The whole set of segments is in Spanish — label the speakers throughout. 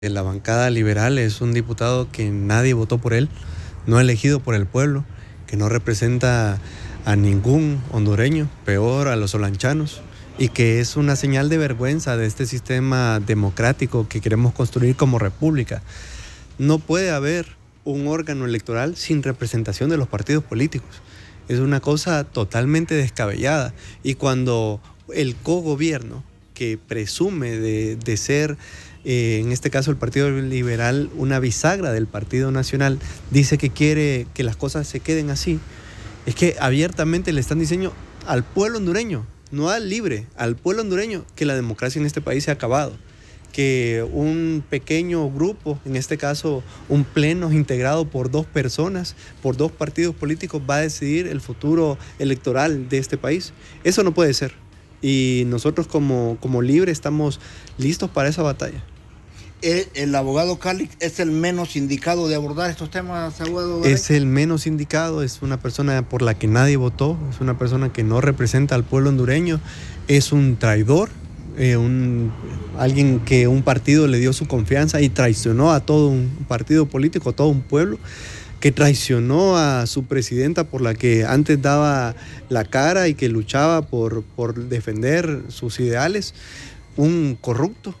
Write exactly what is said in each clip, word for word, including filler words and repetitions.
Speaker 1: La bancada liberal es un diputado que nadie votó por él, no elegido por el pueblo, que no representa a ningún hondureño, peor a los solanchanos, y que es una señal de vergüenza de este sistema democrático que queremos construir como república. No puede haber un órgano electoral sin representación de los partidos políticos. Es una cosa totalmente descabellada. Y cuando el cogobierno, que presume de, de ser, eh, en este caso el Partido Liberal, una bisagra del Partido Nacional, dice que quiere que las cosas se queden así, es que abiertamente le están diciendo al pueblo hondureño, no al libre, al pueblo hondureño, que la democracia en este país se ha acabado, que un pequeño grupo, en este caso un pleno integrado por dos personas, por dos partidos políticos, va a decidir el futuro electoral de este país. Eso no puede ser. Y nosotros como, como Libre estamos listos para esa batalla.
Speaker 2: ¿El, el abogado Calix es el menos indicado de abordar estos temas, abogado Garay?
Speaker 1: Es el menos indicado, es una persona por la que nadie votó, es una persona que no representa al pueblo hondureño, es un traidor, eh, un, alguien que un partido le dio su confianza y traicionó a todo un partido político, a todo un pueblo, que traicionó a su presidenta por la que antes daba la cara y que luchaba por, por defender sus ideales, un corrupto,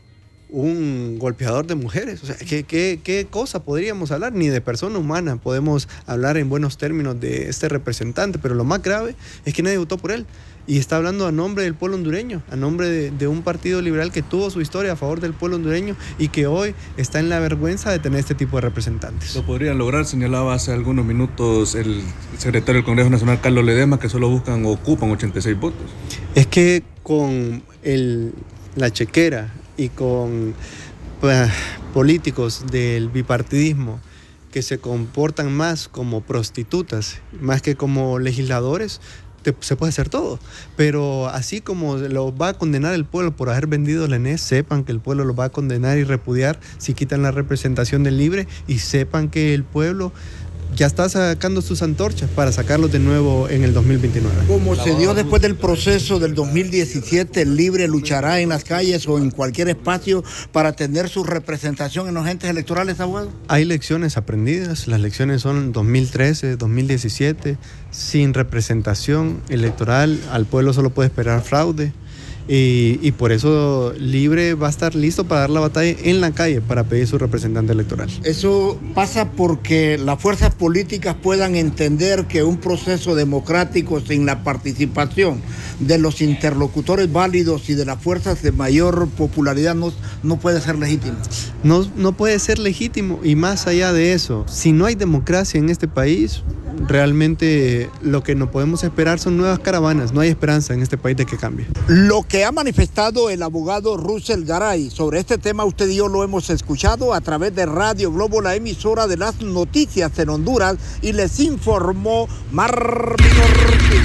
Speaker 1: un golpeador de mujeres. O sea, ¿qué, qué, qué cosa podríamos hablar? Ni de persona humana podemos hablar en buenos términos de este representante, pero lo más grave es que nadie votó por él. Y está hablando a nombre del pueblo hondureño, a nombre de, de un partido liberal que tuvo su historia a favor del pueblo hondureño y que hoy está en la vergüenza de tener este tipo de representantes.
Speaker 3: Lo podrían lograr, señalaba hace algunos minutos el secretario del Congreso Nacional, Carlos Ledesma, que solo buscan o ocupan ochenta y seis votos.
Speaker 1: Es que con el, la chequera y con pues, políticos del bipartidismo que se comportan más como prostitutas, más que como legisladores, Te, se puede hacer todo, pero así como lo va a condenar el pueblo por haber vendido la E N E, sepan que el pueblo lo va a condenar y repudiar si quitan la representación del Libre, y sepan que el pueblo ya está sacando sus antorchas para sacarlos de nuevo en el dos mil veintinueve.
Speaker 2: Como se dio después del proceso del dos mil diecisiete, el Libre luchará en las calles o en cualquier espacio para tener su representación en los entes electorales, abogado.
Speaker 1: Hay lecciones aprendidas, las lecciones son dos mil trece, dos mil diecisiete, sin representación electoral, al pueblo solo puede esperar fraude. Y, y por eso Libre va a estar listo para dar la batalla en la calle para pedir su representante electoral.
Speaker 2: Eso pasa porque las fuerzas políticas puedan entender que un proceso democrático sin la participación de los interlocutores válidos y de las fuerzas de mayor popularidad no, no puede ser legítimo.
Speaker 1: No, no puede ser legítimo, y más allá de eso, si no hay democracia en este país, realmente lo que no podemos esperar son nuevas caravanas. No hay esperanza en este país de que cambie.
Speaker 2: Lo que ha manifestado el abogado Russell Garay sobre este tema, usted y yo lo hemos escuchado a través de Radio Globo, la emisora de las noticias en Honduras, y les informó Marvin Ortiz.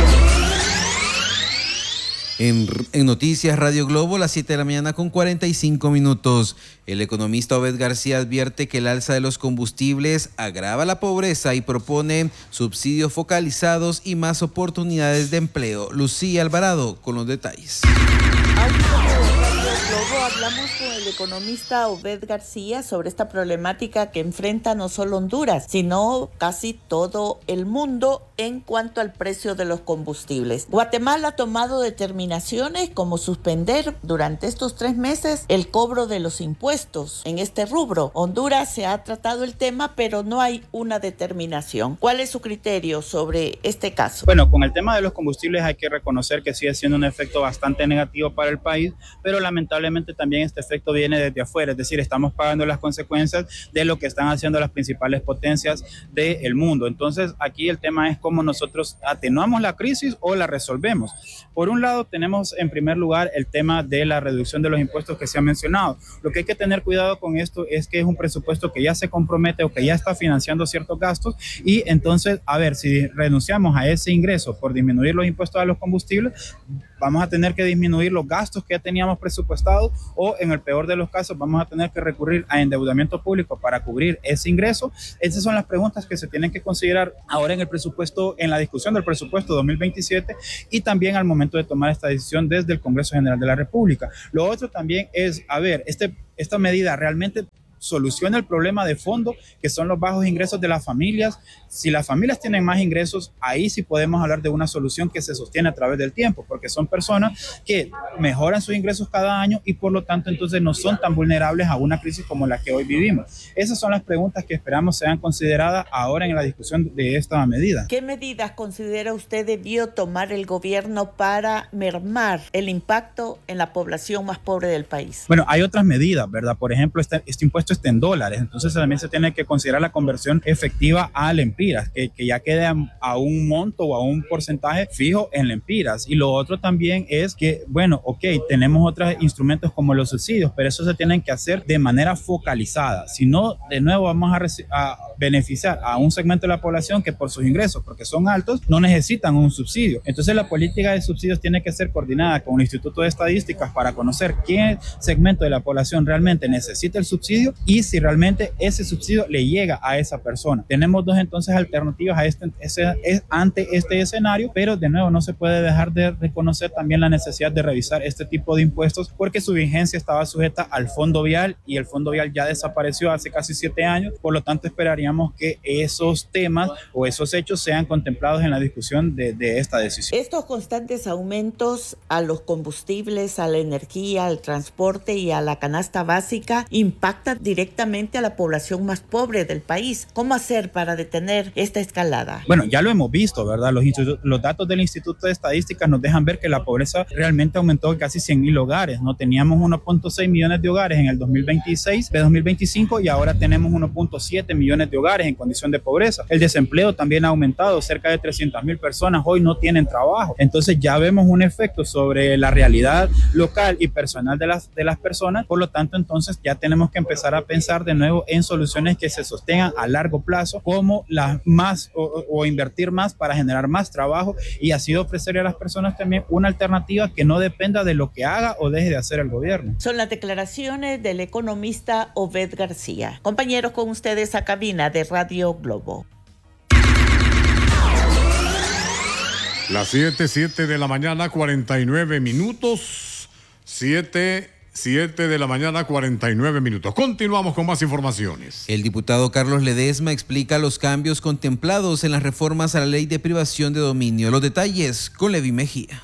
Speaker 4: En, en Noticias Radio Globo, las siete de la mañana con cuarenta y cinco minutos. El economista Obed García advierte que el alza de los combustibles agrava la pobreza y propone subsidios focalizados y más oportunidades de empleo. Lucía Alvarado con los detalles.
Speaker 5: Globo, hablamos con el economista Obed García sobre esta problemática que enfrenta no solo Honduras, sino casi todo el mundo en cuanto al precio de los combustibles. Guatemala ha tomado determinaciones como suspender durante estos tres meses el cobro de los impuestos en este rubro. Honduras se ha tratado el tema, pero no hay una determinación. ¿Cuál es su criterio sobre este caso?
Speaker 6: Bueno, con el tema de los combustibles hay que reconocer que sigue siendo un efecto bastante negativo para el país, pero lamentablemente también este efecto viene desde afuera, es decir, estamos pagando las consecuencias de lo que están haciendo las principales potencias del mundo. Entonces, aquí el tema es cómo nosotros atenuamos la crisis o la resolvemos. Por un lado, tenemos en primer lugar el tema de la reducción de los impuestos que se ha mencionado. Lo que hay que tener cuidado con esto es que es un presupuesto que ya se compromete o que ya está financiando ciertos gastos, y entonces, a ver, si renunciamos a ese ingreso por disminuir los impuestos a los combustibles, vamos a tener que disminuir los gastos que ya teníamos presupuestados o en el peor de los casos vamos a tener que recurrir a endeudamiento público para cubrir ese ingreso. Esas son las preguntas que se tienen que considerar ahora en el presupuesto, en la discusión del presupuesto dos mil veintisiete y también al momento de tomar esta decisión desde el Congreso General de la República. Lo otro también es, a ver, este, esta medida realmente soluciona el problema de fondo, que son los bajos ingresos de las familias. Si las familias tienen más ingresos, ahí sí podemos hablar de una solución que se sostiene a través del tiempo, porque son personas que mejoran sus ingresos cada año y por lo tanto entonces no son tan vulnerables a una crisis como la que hoy vivimos. Esas son las preguntas que esperamos sean consideradas ahora en la discusión de esta medida.
Speaker 5: ¿Qué medidas considera usted debió tomar el gobierno para mermar el impacto en la población más pobre del país?
Speaker 6: Bueno, hay otras medidas, ¿verdad? Por ejemplo, este, este impuesto está en dólares, entonces también se tiene que considerar la conversión efectiva a lempiras, que, que ya quede a, a un monto o a un porcentaje fijo en lempiras. Y lo otro también es que, bueno, ok, tenemos otros instrumentos como los subsidios, pero eso se tienen que hacer de manera focalizada. Si no, de nuevo vamos a, a beneficiar a un segmento de la población que por sus ingresos, porque son altos, no necesitan un subsidio. Entonces la política de subsidios tiene que ser coordinada con el Instituto de Estadísticas para conocer qué segmento de la población realmente necesita el subsidio y si realmente ese subsidio le llega a esa persona. Tenemos dos entonces alternativas a este, ese, es, ante este escenario, pero de nuevo no se puede dejar de reconocer también la necesidad de revisar este tipo de impuestos porque su vigencia estaba sujeta al Fondo Vial y el Fondo Vial ya desapareció hace casi siete años, por lo tanto esperaríamos que esos temas o esos hechos sean contemplados en la discusión de, de esta decisión.
Speaker 5: Estos constantes aumentos a los combustibles, a la energía, al transporte y a la canasta básica impactan directamente a la población más pobre del país. ¿Cómo hacer para detener esta escalada?
Speaker 6: Bueno, ya lo hemos visto, ¿verdad? Los, los datos del Instituto de Estadísticas nos dejan ver que la pobreza realmente aumentó en casi cien mil hogares, ¿no? Teníamos uno punto seis millones de hogares en el dos mil veintiséis, de dos mil veinticinco y ahora tenemos uno punto siete millones de hogares en condición de pobreza. El desempleo también ha aumentado, cerca de trescientas mil personas hoy no tienen trabajo. Entonces ya vemos un efecto sobre la realidad local y personal de las, de las personas, por lo tanto entonces ya tenemos que empezar a pensar de nuevo en soluciones que se sostengan a largo plazo, como las más o, o invertir más para generar más trabajo y así ofrecerle a las personas también una alternativa que no dependa de lo que haga o deje de hacer el gobierno.
Speaker 5: Son las declaraciones del economista Obed García. Compañeros, con ustedes a cabina de Radio Globo.
Speaker 7: Las siete, siete de la mañana, cuarenta y nueve minutos. siete, siete de la mañana, cuarenta y nueve minutos. Continuamos con más informaciones.
Speaker 4: El diputado Carlos Ledesma explica los cambios contemplados en las reformas a la ley de privación de dominio. Los detalles con Levi Mejía.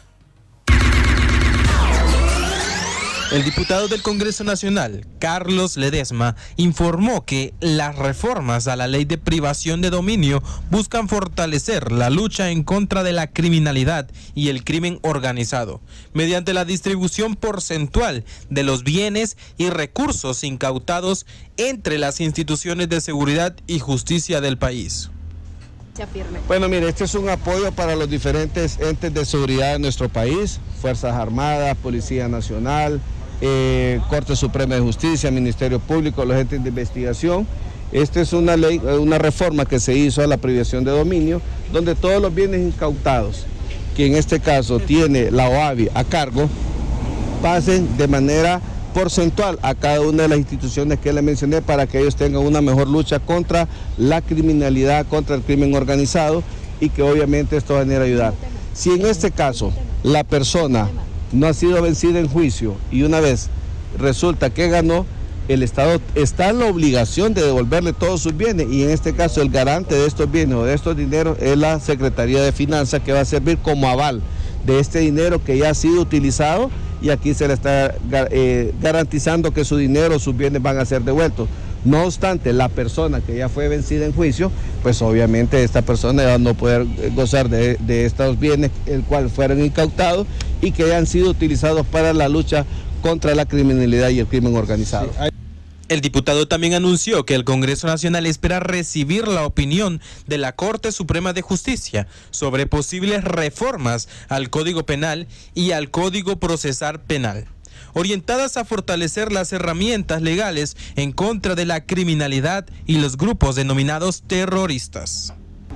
Speaker 8: El diputado del Congreso Nacional, Carlos Ledesma, informó que las reformas a la ley de privación de dominio buscan fortalecer la lucha en contra de la criminalidad y el crimen organizado, mediante la distribución porcentual de los bienes y recursos incautados entre las instituciones de seguridad y justicia del país.
Speaker 9: Bueno, mire, este es un apoyo para los diferentes entes de seguridad de nuestro país, Fuerzas Armadas, Policía Nacional, eh, Corte Suprema de Justicia, Ministerio Público, los entes de investigación. Esta es una ley, una reforma que se hizo a la privación de dominio, donde todos los bienes incautados, que en este caso tiene la O A B I a cargo, pasen de manera porcentual a cada una de las instituciones que le mencioné para que ellos tengan una mejor lucha contra la criminalidad, contra el crimen organizado y que obviamente esto va a venir a ayudar. Si en este caso la persona no ha sido vencida en juicio y una vez resulta que ganó, el Estado está en la obligación de devolverle todos sus bienes y en este caso el garante de estos bienes o de estos dineros es la Secretaría de Finanzas, que va a servir como aval de este dinero que ya ha sido utilizado y aquí se le está eh, garantizando que su dinero, sus bienes van a ser devueltos. No obstante, la persona que ya fue vencida en juicio, pues obviamente esta persona ya no puede gozar de, de estos bienes, el cual fueron incautados y que ya han sido utilizados para la lucha contra la criminalidad y el crimen organizado. Sí.
Speaker 8: El diputado también anunció que el Congreso Nacional espera recibir la opinión de la Corte Suprema de Justicia sobre posibles reformas al Código Penal y al Código Procesal Penal, orientadas a fortalecer las herramientas legales en contra de la criminalidad y los grupos denominados terroristas.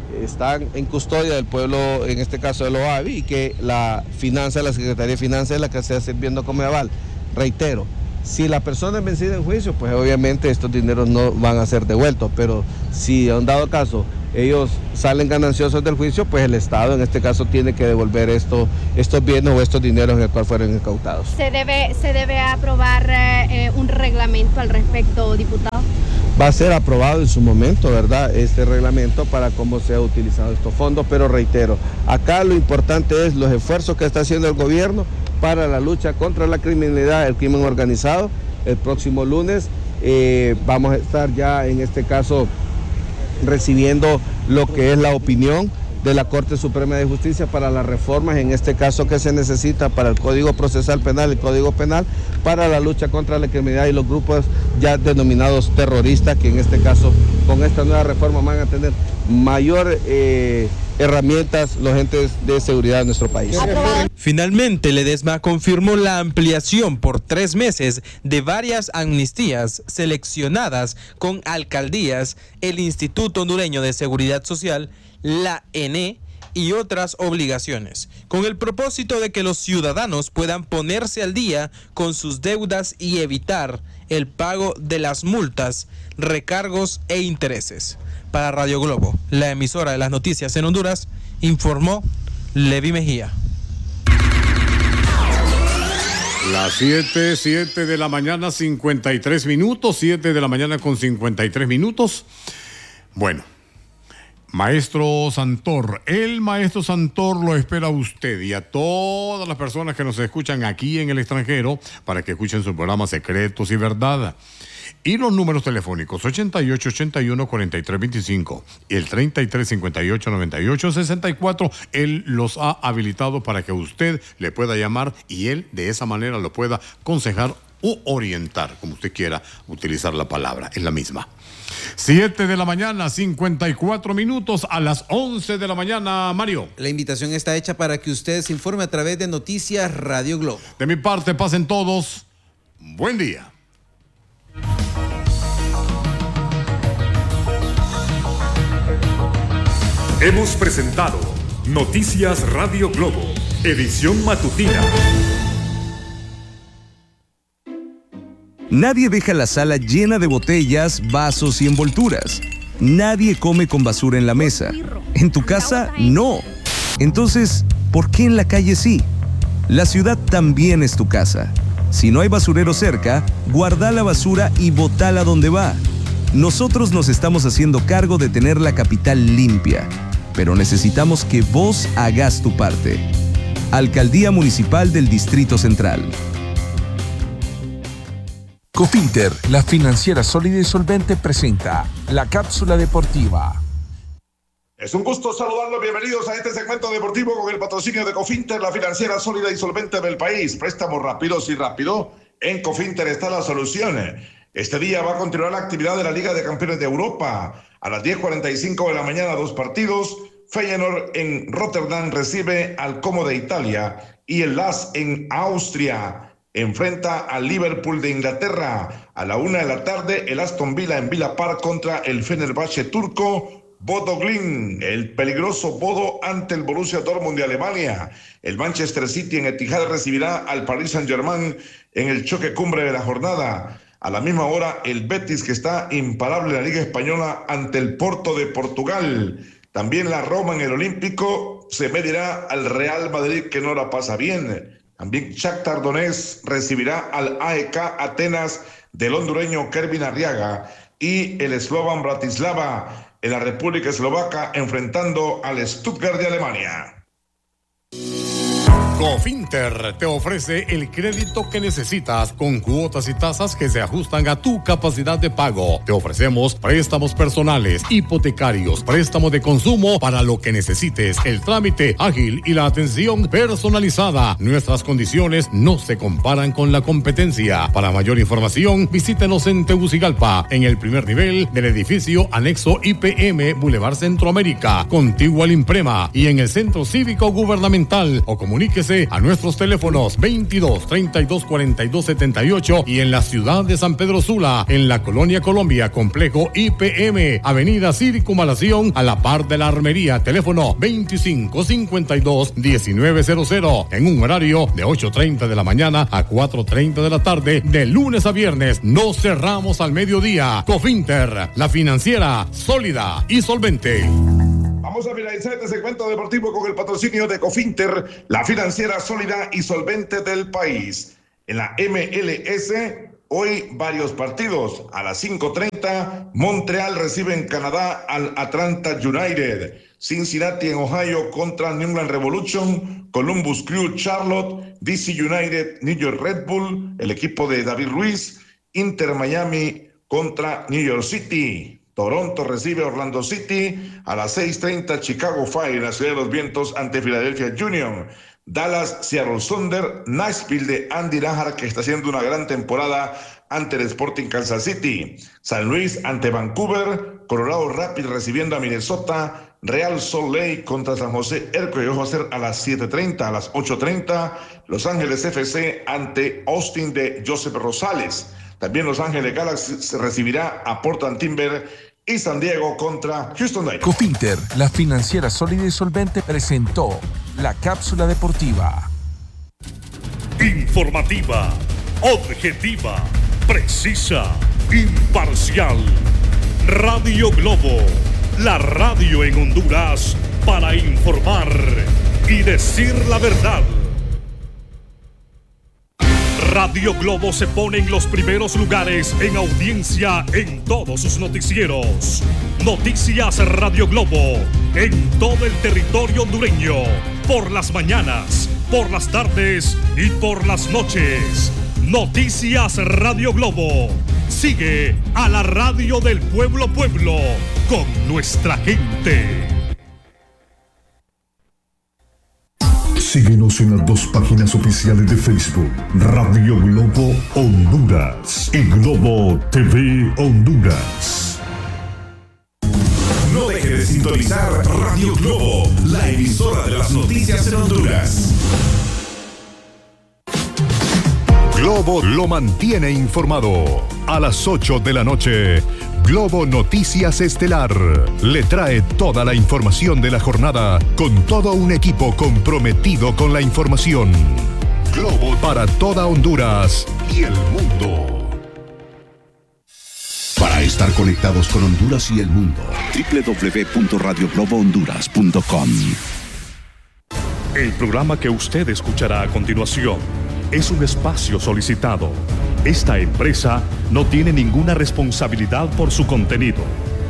Speaker 9: están en custodia del pueblo, en este caso del O A B I, y que la finanza, la Secretaría de Finanzas es la que está sirviendo como aval. Reitero, si la persona es vencida en juicio, pues obviamente estos dineros no van a ser devueltos, pero si en dado caso ellos salen gananciosos del juicio, pues el Estado en este caso tiene que devolver esto, estos bienes o estos dineros en el cual fueron incautados.
Speaker 10: ¿Se debe, se debe aprobar eh, un reglamento al respecto, diputado?
Speaker 9: Va a ser aprobado en su momento, ¿verdad?, este reglamento para cómo se han utilizado estos fondos, pero reitero, acá lo importante es los esfuerzos que está haciendo el gobierno para la lucha contra la criminalidad, el crimen organizado. El próximo lunes eh, vamos a estar ya en este caso recibiendo lo que es la opinión de la Corte Suprema de Justicia para las reformas, en este caso que se necesita para el Código Procesal Penal, el Código Penal, para la lucha contra la criminalidad y los grupos ya denominados terroristas, que en este caso con esta nueva reforma van a tener mayor eh, herramientas los entes de seguridad de nuestro país.
Speaker 8: Finalmente, Ledesma confirmó la ampliación por tres meses de varias amnistías seleccionadas con alcaldías, el Instituto Hondureño de Seguridad Social, la E N E y otras obligaciones, con el propósito de que los ciudadanos puedan ponerse al día con sus deudas y evitar el pago de las multas, recargos e intereses. Para Radio Globo, la emisora de las noticias en Honduras, informó Levi Mejía.
Speaker 7: Las siete, siete de la mañana, cincuenta y tres minutos, siete de la mañana con cincuenta y tres minutos. Bueno, Maestro Santor, el Maestro Santor lo espera a usted y a todas las personas que nos escuchan aquí en el extranjero para que escuchen su programa Secretos y Verdad. Y los números telefónicos ochenta y ocho, ochenta y uno, cuarenta y tres veinticinco y el treinta y tres, cincuenta y ocho, noventa y ocho, sesenta y cuatro, él los ha habilitado para que usted le pueda llamar y él de esa manera lo pueda aconsejar u orientar, como usted quiera utilizar la palabra, es la misma. siete de la mañana, cincuenta y cuatro minutos, a las once de la mañana, Mario.
Speaker 4: La invitación está hecha para que usted se informe a través de Noticias Radio Globo.
Speaker 7: De mi parte, pasen todos. Buen día.
Speaker 11: Hemos presentado Noticias Radio Globo, edición matutina.
Speaker 12: Nadie deja la sala llena de botellas, vasos y envolturas. Nadie come con basura en la mesa. En tu casa, no. Entonces, ¿por qué en la calle sí? La ciudad también es tu casa. Si no hay basurero cerca, guarda la basura y botala donde va. Nosotros nos estamos haciendo cargo de tener la capital limpia, pero necesitamos que vos hagas tu parte. Alcaldía Municipal del Distrito Central.
Speaker 13: Cofinter, la financiera sólida y solvente, presenta la cápsula deportiva.
Speaker 14: Es un gusto saludarlos, bienvenidos a este segmento deportivo con el patrocinio de Cofinter, la financiera sólida y solvente del país. Préstamos rápidos y rápido. En Cofinter está la solución. Este día va a continuar la actividad de la Liga de Campeones de Europa. A las diez cuarenta y cinco de la mañana, dos partidos. Feyenoord en Rotterdam recibe al Como de Italia y el L A S en Austria enfrenta al Liverpool de Inglaterra. A la una de la tarde, el Aston Villa en Villa Park contra el Fenerbahce turco. Bodo Glimt, el peligroso Bodo ante el Borussia Dortmund de Alemania. El Manchester City en Etihad recibirá al Paris Saint-Germain en el choque cumbre de la jornada. A la misma hora, el Betis, que está imparable en la Liga Española, ante el Porto de Portugal. También la Roma en el Olímpico se medirá al Real Madrid, que no la pasa bien. También Shakhtar Donetsk recibirá al A E K Atenas del hondureño Kervin Arriaga. Y el Slovan Bratislava en la República Eslovaca enfrentando al Stuttgart de Alemania.
Speaker 7: Cofinter te ofrece el crédito que necesitas con cuotas y tasas que se ajustan a tu capacidad de pago. Te ofrecemos préstamos personales, hipotecarios, préstamos de consumo para lo que necesites, el trámite ágil y la atención personalizada. Nuestras condiciones no se comparan con la competencia. Para mayor información, visítenos en Tegucigalpa, en el primer nivel del edificio anexo I P M Boulevard Centroamérica, contiguo al Imprema, y en el Centro Cívico Gubernamental, o comuníquese Comuníquese a nuestros teléfonos veintidós, treinta y dos, cuarenta y dos, setenta y ocho y en la ciudad de San Pedro Sula, en la Colonia Colombia, Complejo I P M, Avenida Circunvalación, a la par de la Armería, teléfono veinticinco, cincuenta y dos, diecinueve cero cero, en un horario de ocho treinta de la mañana a cuatro treinta de la tarde, de lunes a viernes. No cerramos al mediodía. Cofinter, la financiera sólida y solvente.
Speaker 14: Vamos a finalizar este segmento deportivo con el patrocinio de Cofinter, la financiera sólida y solvente del país. En la M L S, hoy varios partidos. A las cinco treinta, Montreal recibe en Canadá al Atlanta United. Cincinnati en Ohio contra New England Revolution. Columbus Crew Charlotte. D C United, New York Red Bull, el equipo de David Ruiz. Inter Miami contra New York City. Toronto recibe a Orlando City. A las seis treinta, Chicago Fire en la Ciudad de los Vientos ante Philadelphia Union. Dallas, Seattle Thunder, Nashville de Andy Lahar, que está haciendo una gran temporada ante el Sporting Kansas City. San Luis ante Vancouver. Colorado Rapids recibiendo a Minnesota. Real Salt Lake contra San José Earthquakes, ojo a ser a las siete treinta, a las ocho treinta. Los Ángeles F C ante Austin de Joseph Rosales. También Los Ángeles Galaxy recibirá a Portland Timber y San Diego contra Houston Dynamo.
Speaker 13: Cofinter, la financiera sólida y solvente, presentó la cápsula deportiva.
Speaker 11: Informativa, objetiva, precisa, imparcial. Radio Globo, la radio en Honduras para informar y decir la verdad. Radio Globo se pone en los primeros lugares en audiencia en todos sus noticieros. Noticias Radio Globo en todo el territorio hondureño, por las mañanas, por las tardes y por las noches. Noticias Radio Globo. Sigue a la radio del pueblo pueblo con nuestra gente.
Speaker 15: Síguenos en las dos páginas oficiales de Facebook, Radio Globo Honduras y Globo T V Honduras.
Speaker 16: No deje de sintonizar Radio Globo, la emisora de las noticias en Honduras.
Speaker 17: Globo lo mantiene informado. A las ocho de la noche, Globo Noticias Estelar le trae toda la información de la jornada con todo un equipo comprometido con la información. Globo para toda Honduras y el mundo.
Speaker 18: Para estar conectados con Honduras y el mundo, doble u doble u doble u punto radio globo honduras punto com.
Speaker 11: El programa que usted escuchará a continuación es un espacio solicitado. Esta empresa no tiene ninguna responsabilidad por su contenido.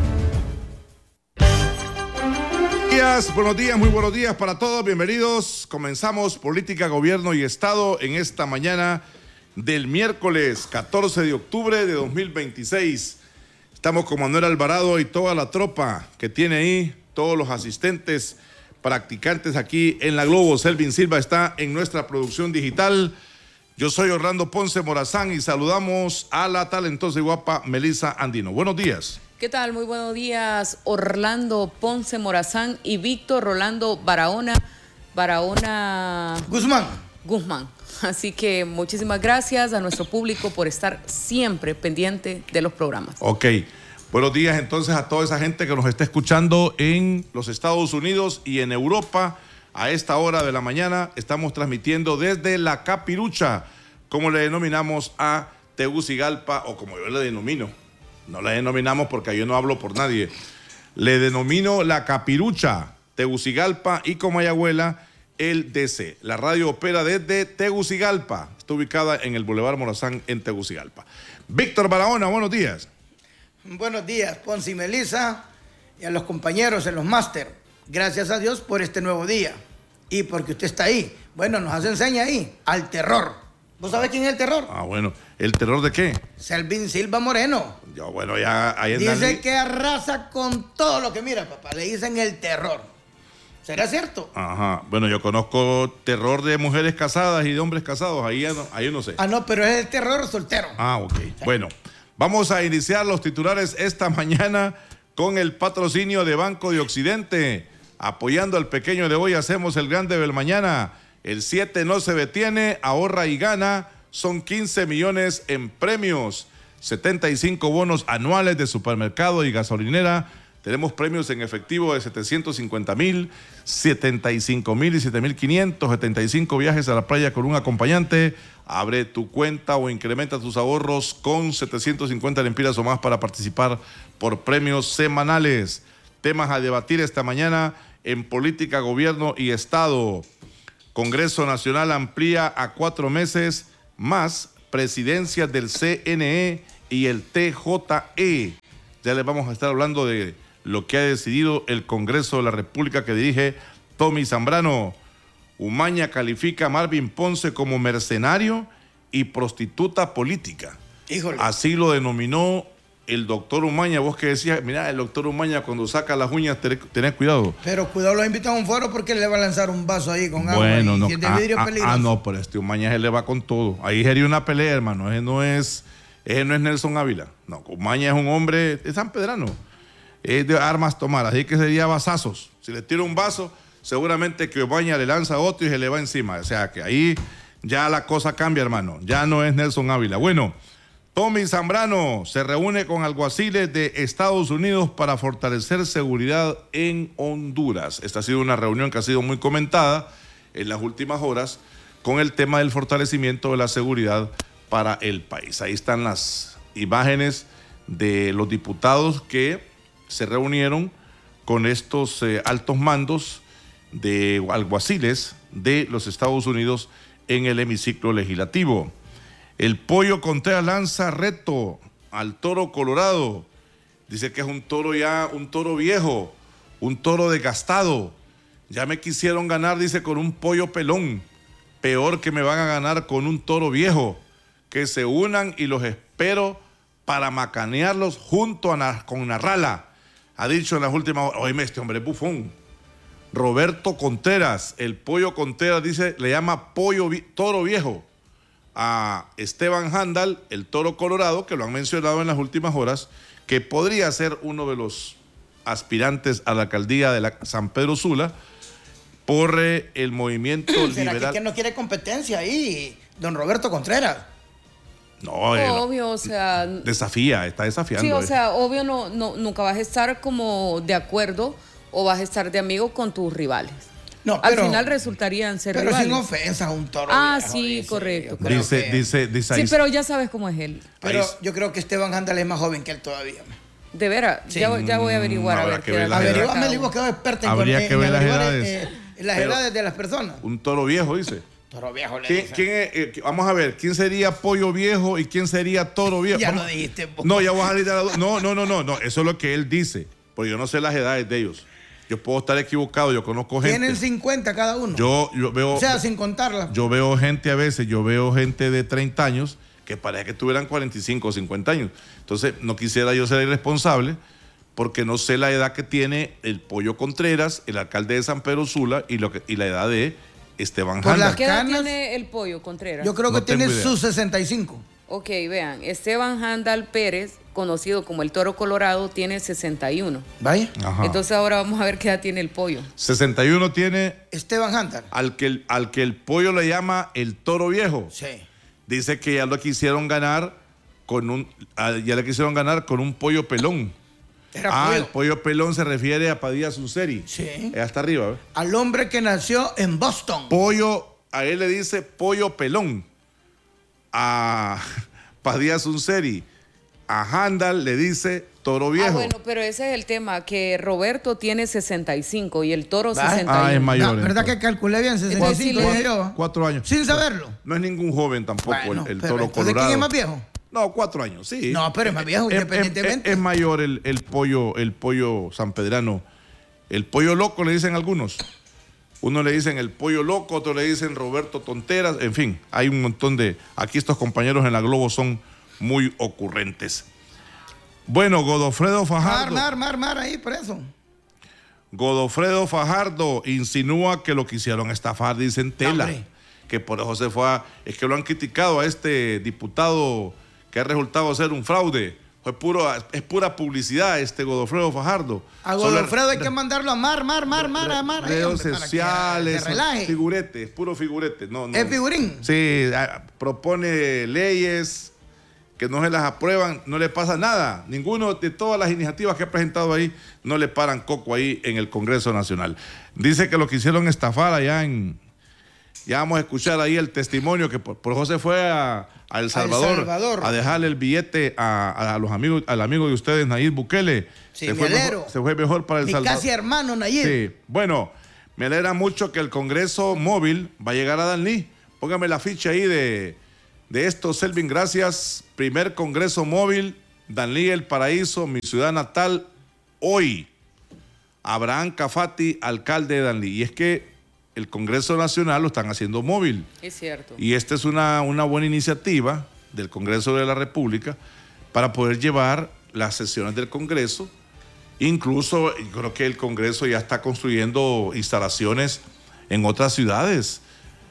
Speaker 7: Buenos días, buenos días, muy buenos días para todos. Bienvenidos. Comenzamos Política, Gobierno y Estado en esta mañana del miércoles catorce de octubre de dos mil veintiséis. Estamos con Manuel Alvarado y toda la tropa que tiene ahí, todos los asistentes, practicantes aquí en la Globo. Selvin Silva está en nuestra producción digital. Yo soy Orlando Ponce Morazán y saludamos a la talentosa y guapa Melissa Andino. Buenos días.
Speaker 19: ¿Qué tal? Muy buenos días, Orlando Ponce Morazán y Víctor Rolando Barahona. Barahona...
Speaker 2: Guzmán.
Speaker 19: Guzmán. Así que muchísimas gracias a nuestro público por estar siempre pendiente de los programas.
Speaker 7: Ok. Buenos días entonces a toda esa gente que nos está escuchando en los Estados Unidos y en Europa. A esta hora de la mañana estamos transmitiendo desde La Capirucha, como le denominamos a Tegucigalpa, o como yo le denomino. No le denominamos porque yo no hablo por nadie. Le denomino La Capirucha, Tegucigalpa y Comayagüela, el D C. La radio opera desde Tegucigalpa. Está ubicada en el Boulevard Morazán en Tegucigalpa. Víctor Barahona, buenos días.
Speaker 2: Buenos días, Ponce y Melissa, y a los compañeros en los máster. Gracias a Dios por este nuevo día y porque usted está ahí. Bueno, nos hace enseña ahí al terror. ¿Vos sabés quién es el terror?
Speaker 7: Ah, bueno. ¿El terror de qué?
Speaker 2: Selvin Silva Moreno.
Speaker 7: Ya, bueno, ya ahí
Speaker 2: Dice
Speaker 7: andan...
Speaker 2: que arrasa con todo lo que mira, papá. Le dicen el terror. ¿Será cierto?
Speaker 7: Ajá. Bueno, yo conozco terror de mujeres casadas y de hombres casados. Ahí no, ahí no sé.
Speaker 2: Ah, no, pero es el terror soltero.
Speaker 7: Ah, ok. Sí. Bueno, vamos a iniciar los titulares esta mañana con el patrocinio de Banco de Occidente. Apoyando al pequeño de hoy, hacemos el grande del mañana.
Speaker 20: El siete no se detiene, ahorra y gana, son quince millones en premios, setenta y cinco bonos anuales de supermercado y gasolinera. Tenemos premios en efectivo de setecientos cincuenta mil, setenta y cinco mil y siete mil quinientos, setenta y cinco viajes a la playa con un acompañante. Abre tu cuenta o incrementa tus ahorros con setecientos cincuenta lempiras o más para participar por premios semanales. Temas a debatir esta mañana en política, gobierno y Estado. Congreso Nacional amplía a cuatro meses más presidencias del C N E y el T J E. Ya les vamos a estar hablando de lo que ha decidido el Congreso de la República que dirige Tommy Zambrano. Umaña califica a Marvin Ponce como mercenario y prostituta política.
Speaker 2: Híjole.
Speaker 20: Así lo denominó el doctor Umaña. Vos que decías, mira, el doctor Umaña cuando saca las uñas, tenés cuidado.
Speaker 2: Pero cuidado, lo invitan a un foro porque le va a lanzar un vaso ahí con agua.
Speaker 20: Bueno,
Speaker 2: y
Speaker 20: no.
Speaker 2: si es de
Speaker 20: Ah,
Speaker 2: vidrio,
Speaker 20: ah,
Speaker 2: peligroso.
Speaker 20: ah, no, pero este Umaña se le va con todo. Ahí sería una pelea, hermano. Ese no es, ese no es Nelson Ávila. No, Umaña es un hombre, es sanpedrano. Es de armas tomar, así que sería vasazos. Si le tira un vaso, seguramente que Umaña le lanza otro y se le va encima. O sea que ahí ya la cosa cambia, hermano. Ya no es Nelson Ávila. Bueno, Tommy Zambrano se reúne con alguaciles de Estados Unidos para fortalecer seguridad en Honduras. Esta ha sido una reunión que ha sido muy comentada en las últimas horas con el tema del fortalecimiento de la seguridad para el país. Ahí están las imágenes de los diputados que se reunieron con estos eh, altos mandos de alguaciles de los Estados Unidos en el hemiciclo legislativo. El Pollo Contreras lanza reto al toro colorado. Dice que es un toro ya, un toro viejo, un toro desgastado. Ya me quisieron ganar, dice, con un pollo pelón. Peor que me van a ganar con un toro viejo. Que se unan y los espero para macanearlos junto a na, con Narrala. Ha dicho en las últimas horas, oíme, este hombre es bufón. Roberto Contreras, el Pollo Contreras, dice, le llama pollo, toro viejo a Esteban Handal, el toro colorado, que lo han mencionado en las últimas horas, que podría ser uno de los aspirantes a la alcaldía de la San Pedro Sula por eh, el movimiento
Speaker 2: ¿Será
Speaker 20: liberal.
Speaker 2: que, que no quiere competencia ahí, don Roberto Contreras?
Speaker 20: No, eh,
Speaker 19: Obvio, o sea...
Speaker 20: desafía, está desafiando.
Speaker 19: Sí, o
Speaker 20: eh.
Speaker 19: sea, obvio no, no, nunca vas a estar como de acuerdo o vas a estar de amigo con tus rivales.
Speaker 2: No,
Speaker 19: Al
Speaker 2: pero-
Speaker 19: final resultarían ser
Speaker 2: Pero
Speaker 19: rivales.
Speaker 2: sin ofensa a un toro
Speaker 19: Ah,
Speaker 2: viejo,
Speaker 19: sí,
Speaker 2: dice.
Speaker 19: correcto.
Speaker 2: Yo creo
Speaker 20: Dice,
Speaker 2: que-
Speaker 20: dice, dice
Speaker 19: Sí,
Speaker 20: ahí-
Speaker 19: pero ya sabes cómo es él.
Speaker 2: Pero yo creo que Esteban Handal es más joven que él todavía.
Speaker 19: De veras,
Speaker 2: Sí.
Speaker 19: ya, ya voy a averiguar.
Speaker 20: Mm,
Speaker 19: a
Speaker 20: habrá
Speaker 19: ver
Speaker 20: que
Speaker 19: qué
Speaker 20: ver
Speaker 19: edad
Speaker 20: las
Speaker 19: tiene
Speaker 20: edades.
Speaker 2: Averiguame,
Speaker 19: cada
Speaker 2: le digo
Speaker 19: uno.
Speaker 2: que es experta en,
Speaker 20: Habría
Speaker 2: en-
Speaker 20: que
Speaker 2: en
Speaker 20: ver las
Speaker 2: averiguar,
Speaker 20: edades.
Speaker 2: eh, las
Speaker 20: Pero-
Speaker 2: edades de las personas.
Speaker 20: un toro viejo, dice.
Speaker 2: Toro viejo le
Speaker 20: ¿Quién,
Speaker 2: dice.
Speaker 20: quién es, eh, vamos a ver, ¿quién sería pollo viejo y quién sería toro viejo?
Speaker 2: Ya
Speaker 20: Vamos-
Speaker 2: lo dijiste vos.
Speaker 20: No, ya voy a salir de la du- No, no, no, no, no, eso es lo que él dice, porque yo no sé las edades de ellos. Yo puedo estar equivocado, yo conozco gente.
Speaker 2: Tienen cincuenta cada uno.
Speaker 20: Yo, yo veo,
Speaker 2: o sea, sin contarla.
Speaker 20: yo veo gente a veces, yo veo gente de treinta años que parece que tuvieran cuarenta y cinco o cincuenta años. Entonces, no quisiera yo ser irresponsable porque no sé la edad que tiene el Pollo Contreras, el alcalde de San Pedro Sula y, lo que, y la edad de Esteban
Speaker 2: Por
Speaker 20: Handal.
Speaker 2: las
Speaker 19: ¿Qué edad
Speaker 2: canas,
Speaker 19: tiene el pollo Contreras?
Speaker 2: yo creo que
Speaker 20: No tengo
Speaker 2: tiene
Speaker 20: idea.
Speaker 2: sus sesenta y cinco.
Speaker 19: Ok, vean, Esteban Handal Pérez, conocido como el Toro Colorado, tiene sesenta y uno.
Speaker 2: Vaya.
Speaker 20: Ajá.
Speaker 19: Entonces ahora vamos a ver qué edad tiene el pollo.
Speaker 20: sesenta y uno tiene
Speaker 2: Esteban Handal.
Speaker 20: al que, el, al que el pollo le llama el toro viejo.
Speaker 2: Sí.
Speaker 20: Dice que ya lo quisieron ganar con un, ah, ya le quisieron ganar con un pollo pelón.
Speaker 2: Era
Speaker 20: ah,
Speaker 2: pollo.
Speaker 20: el pollo pelón se refiere a Padilla Sunseri.
Speaker 2: Sí.
Speaker 20: Allá está arriba, ¿ves?
Speaker 2: Al hombre que nació en Boston.
Speaker 20: Pollo, a él le dice pollo pelón. A Padilla Sunseri. A Handal le dice toro viejo.
Speaker 19: Ah, bueno, pero ese es el tema, que Roberto tiene sesenta y cinco y el Toro
Speaker 2: Va.
Speaker 19: sesenta y uno.
Speaker 20: Ah, es mayor.
Speaker 2: No, ¿verdad
Speaker 20: entonces.
Speaker 2: que calculé bien? sesenta y cinco
Speaker 19: Cuatro-
Speaker 2: dije yo.
Speaker 20: Cuatro años.
Speaker 2: Sin saberlo.
Speaker 20: No es ningún joven tampoco
Speaker 2: Bueno,
Speaker 20: el, el
Speaker 2: pero
Speaker 20: toro
Speaker 2: entonces,
Speaker 20: colorado.
Speaker 2: ¿quién es más viejo?
Speaker 20: No, cuatro años, sí.
Speaker 2: No, pero es más viejo,
Speaker 20: Es- es-
Speaker 2: independientemente.
Speaker 20: Es, es mayor el, el pollo, el pollo sanpedrano. El pollo loco le dicen algunos. Uno le dicen el pollo loco, otro le dicen Roberto Tonteras. En fin, hay un montón de... Aquí estos compañeros en la Globo son muy ocurrentes. Bueno, Godofredo
Speaker 2: Mar,
Speaker 20: Fajardo.
Speaker 2: mar, mar, mar, ahí preso.
Speaker 20: Godofredo Fajardo insinúa que lo quisieron estafar, dicen Tela.
Speaker 2: Hombre.
Speaker 20: Que por eso se fue a... Es que lo han criticado a este diputado que ha resultado ser un fraude Es, puro, es pura publicidad este Godofredo Fajardo.
Speaker 21: A Godofredo hay que mandarlo a mar, mar, mar, mar, a mar.
Speaker 20: Redes sociales, figurete, es puro figurete. No, no,
Speaker 21: ¿Es figurín?
Speaker 20: Sí, propone leyes que no se las aprueban, no le pasa nada. Ninguno de todas las iniciativas que ha presentado ahí no le paran coco ahí en el Congreso Nacional. Dice que lo quisieron estafar allá en... Ya vamos a escuchar ahí el testimonio que por, por José fue a, a El Salvador,
Speaker 21: Salvador
Speaker 20: a dejarle el billete a, a los amigos, al amigo de ustedes, Nayib Bukele.
Speaker 21: Sí,
Speaker 20: se, fue mejor, se fue mejor para El
Speaker 21: Mi
Speaker 20: Salvador.
Speaker 21: casi hermano Nayib.
Speaker 20: Sí, bueno, me alegra mucho que el Congreso móvil va a llegar a Danlí. Póngame la ficha ahí de, de esto, Selvin, gracias. Primer Congreso móvil, Danlí, El Paraíso, mi ciudad natal, hoy. Abraham Cafati, alcalde de Danlí. Y es que el Congreso Nacional lo están haciendo móvil.
Speaker 19: Es cierto.
Speaker 20: Y esta es una, una buena iniciativa del Congreso de la República para poder llevar las sesiones del Congreso. Incluso creo que el Congreso ya está construyendo instalaciones en otras ciudades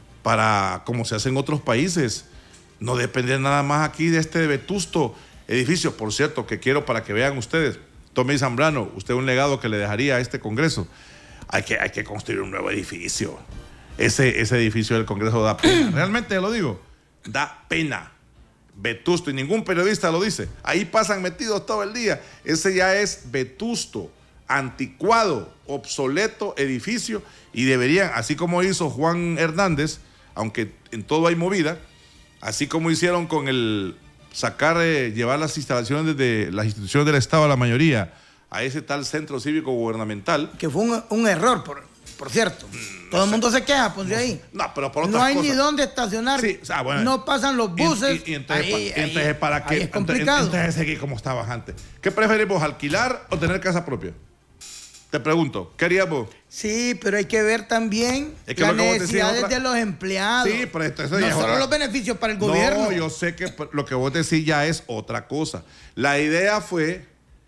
Speaker 20: para, como se hace en otros países, no depender nada más aquí de este vetusto edificio. Por cierto, que quiero para que vean ustedes, Tommy Zambrano, usted un legado que le dejaría a este Congreso. Hay que, hay que construir un nuevo edificio. Ese, ese edificio del Congreso da pena. Realmente lo digo, da pena. Vetusto, y ningún periodista lo dice. Ahí pasan metidos todo el día. Ese ya es vetusto, anticuado, obsoleto edificio, y deberían, así como hizo Juan Hernández, aunque en todo hay movida, así como hicieron con el sacar, eh, llevar las instalaciones de las instituciones del Estado a la mayoría a ese tal centro cívico gubernamental.
Speaker 21: Que fue un, un error, por, por cierto. Mm, Todo no el mundo sé. se queja, pues de no, ahí.
Speaker 20: No, pero por otras
Speaker 21: No hay
Speaker 20: cosas.
Speaker 21: ni dónde estacionar.
Speaker 20: Sí, o sea, bueno,
Speaker 21: no pasan los buses.
Speaker 20: Y, y, y entonces,
Speaker 21: ahí,
Speaker 20: pa, entonces
Speaker 21: ahí,
Speaker 20: ¿para qué?
Speaker 21: Ahí es complicado.
Speaker 20: Entonces, entonces seguir como estabas antes. ¿Qué preferimos, alquilar o tener casa propia? Te pregunto, ¿qué harías vos?
Speaker 21: Sí, pero hay que ver también
Speaker 20: es que
Speaker 21: las
Speaker 20: lo que
Speaker 21: necesidades otra... de los empleados.
Speaker 20: Sí, pero esto, eso
Speaker 21: no
Speaker 20: ya
Speaker 21: solo
Speaker 20: ahora...
Speaker 21: los beneficios para el gobierno.
Speaker 20: No, yo sé que lo que vos decís ya es otra cosa. La idea fue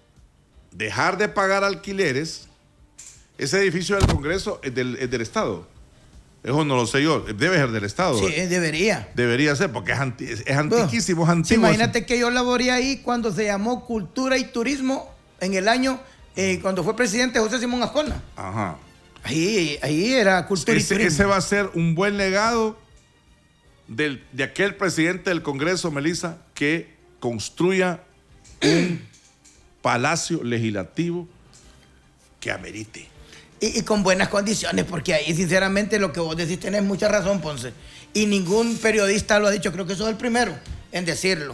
Speaker 20: dejar de pagar alquileres. Ese edificio del Congreso es del, es del Estado. Eso no lo sé yo. Debe ser del Estado.
Speaker 21: Sí, debería.
Speaker 20: Debería ser, porque es, anti, es, es antiquísimo, es antiguo.
Speaker 21: Sí, imagínate que yo laboré ahí cuando se llamó Cultura y Turismo en el año, eh, cuando fue presidente José Simón Ascona.
Speaker 20: Ajá.
Speaker 21: Ahí, ahí era Cultura
Speaker 20: ese,
Speaker 21: y Turismo.
Speaker 20: Ese va a ser un buen legado del, de aquel presidente del Congreso, Melissa, que construya un palacio legislativo que amerite.
Speaker 21: Y, y con buenas condiciones, porque ahí sinceramente lo que vos decís tenés mucha razón, Ponce. Y ningún periodista lo ha dicho, creo que sos el primero en decirlo.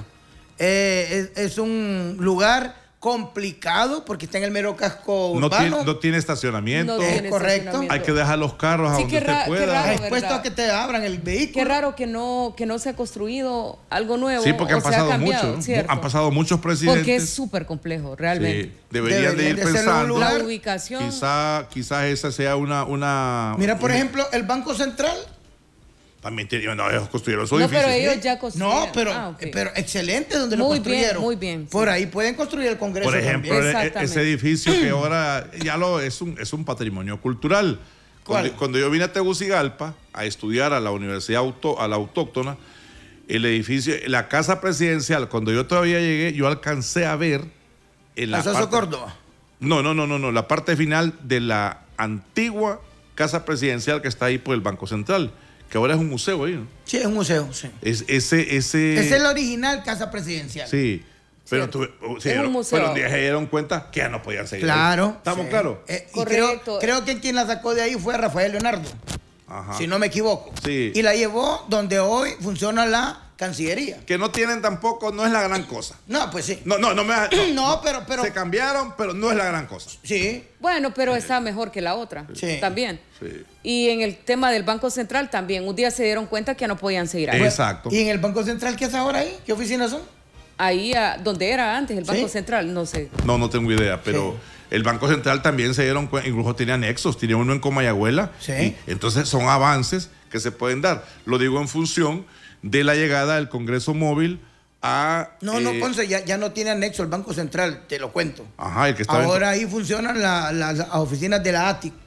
Speaker 21: Eh, es, es un lugar complicado porque está en el mero casco urbano.
Speaker 20: No tiene, no tiene estacionamiento.
Speaker 21: No tiene correcto.
Speaker 20: Hay que dejar los carros a
Speaker 19: sí,
Speaker 20: donde
Speaker 19: ra-
Speaker 20: usted pueda.
Speaker 19: raro,
Speaker 21: Está expuesto a que te abran el vehículo.
Speaker 19: Qué raro que no, que no se ha construido algo nuevo.
Speaker 20: Sí, porque han pasado
Speaker 19: cambiado,
Speaker 20: muchos. Han pasado muchos presidentes.
Speaker 19: Porque es súper complejo, realmente.
Speaker 20: Sí, deberían, deberían de ir de pensando.
Speaker 19: La ubicación.
Speaker 20: Quizá, quizás esa sea una, una.
Speaker 21: Mira, por
Speaker 20: una,
Speaker 21: ejemplo, el Banco Central.
Speaker 20: También tiene, no, ellos construyeron su
Speaker 19: No,
Speaker 20: edificio.
Speaker 19: pero ellos ya construyeron.
Speaker 21: No, pero,
Speaker 19: ah, okay.
Speaker 21: pero excelente donde
Speaker 19: muy
Speaker 21: lo construyeron.
Speaker 19: Bien, muy bien.
Speaker 21: Por sí. ahí pueden construir el Congreso.
Speaker 20: Por ejemplo,
Speaker 21: también.
Speaker 20: ese edificio que ahora ya lo es un, es un patrimonio cultural. Cuando, cuando yo vine a Tegucigalpa a estudiar a la Universidad Auto, a la Autóctona, el edificio, la casa presidencial, cuando yo todavía llegué, yo alcancé a ver en la
Speaker 21: parte, Córdoba.
Speaker 20: No, no, no, no, no, la parte final de la antigua casa presidencial que está ahí por el Banco Central, que ahora es un museo ahí, ¿no?
Speaker 21: Sí, es un museo, sí.
Speaker 20: Es, ese, ese...
Speaker 21: Es el original casa presidencial.
Speaker 20: Sí, pero, tu, sí,
Speaker 19: es un museo.
Speaker 20: pero un día se dieron cuenta que ya no podían seguir.
Speaker 21: Claro.
Speaker 20: Ahí. ¿Estamos
Speaker 21: sí.
Speaker 20: claros?
Speaker 21: Eh, Correcto. Creo, creo que quien la sacó de ahí fue Rafael Leonardo,
Speaker 20: Ajá.
Speaker 21: si no me equivoco.
Speaker 20: Sí.
Speaker 21: Y la llevó donde hoy funciona la Cancillería.
Speaker 20: Que no tienen tampoco, no es la gran cosa.
Speaker 21: No, pues sí.
Speaker 20: No, no, no me no,
Speaker 21: no, pero, pero.
Speaker 20: Se cambiaron, pero no es la gran cosa.
Speaker 21: Sí.
Speaker 19: Bueno, pero está mejor que la otra.
Speaker 21: Sí.
Speaker 19: También.
Speaker 20: Sí.
Speaker 19: Y en el tema del Banco Central también. Un día se dieron cuenta que ya no podían seguir ahí.
Speaker 20: Exacto.
Speaker 21: ¿Y en el Banco Central qué es ahora ahí? ¿Qué oficinas son?
Speaker 19: Ahí, a, donde era antes el Banco
Speaker 21: ¿Sí?
Speaker 19: Central, no sé.
Speaker 20: No, no tengo idea, pero sí. El Banco Central también se dieron cuenta, incluso tenía anexos, tenía uno en Comayagüela.
Speaker 21: Sí.
Speaker 20: Y entonces son avances que se pueden dar. Lo digo en función de la llegada del Congreso móvil a...
Speaker 21: No,
Speaker 20: eh,
Speaker 21: no, Ponce, ya, ya no tiene anexo el Banco Central, te lo cuento.
Speaker 20: Ajá, el que está...
Speaker 21: Ahora ahí funcionan la, la, las oficinas de la A T I C.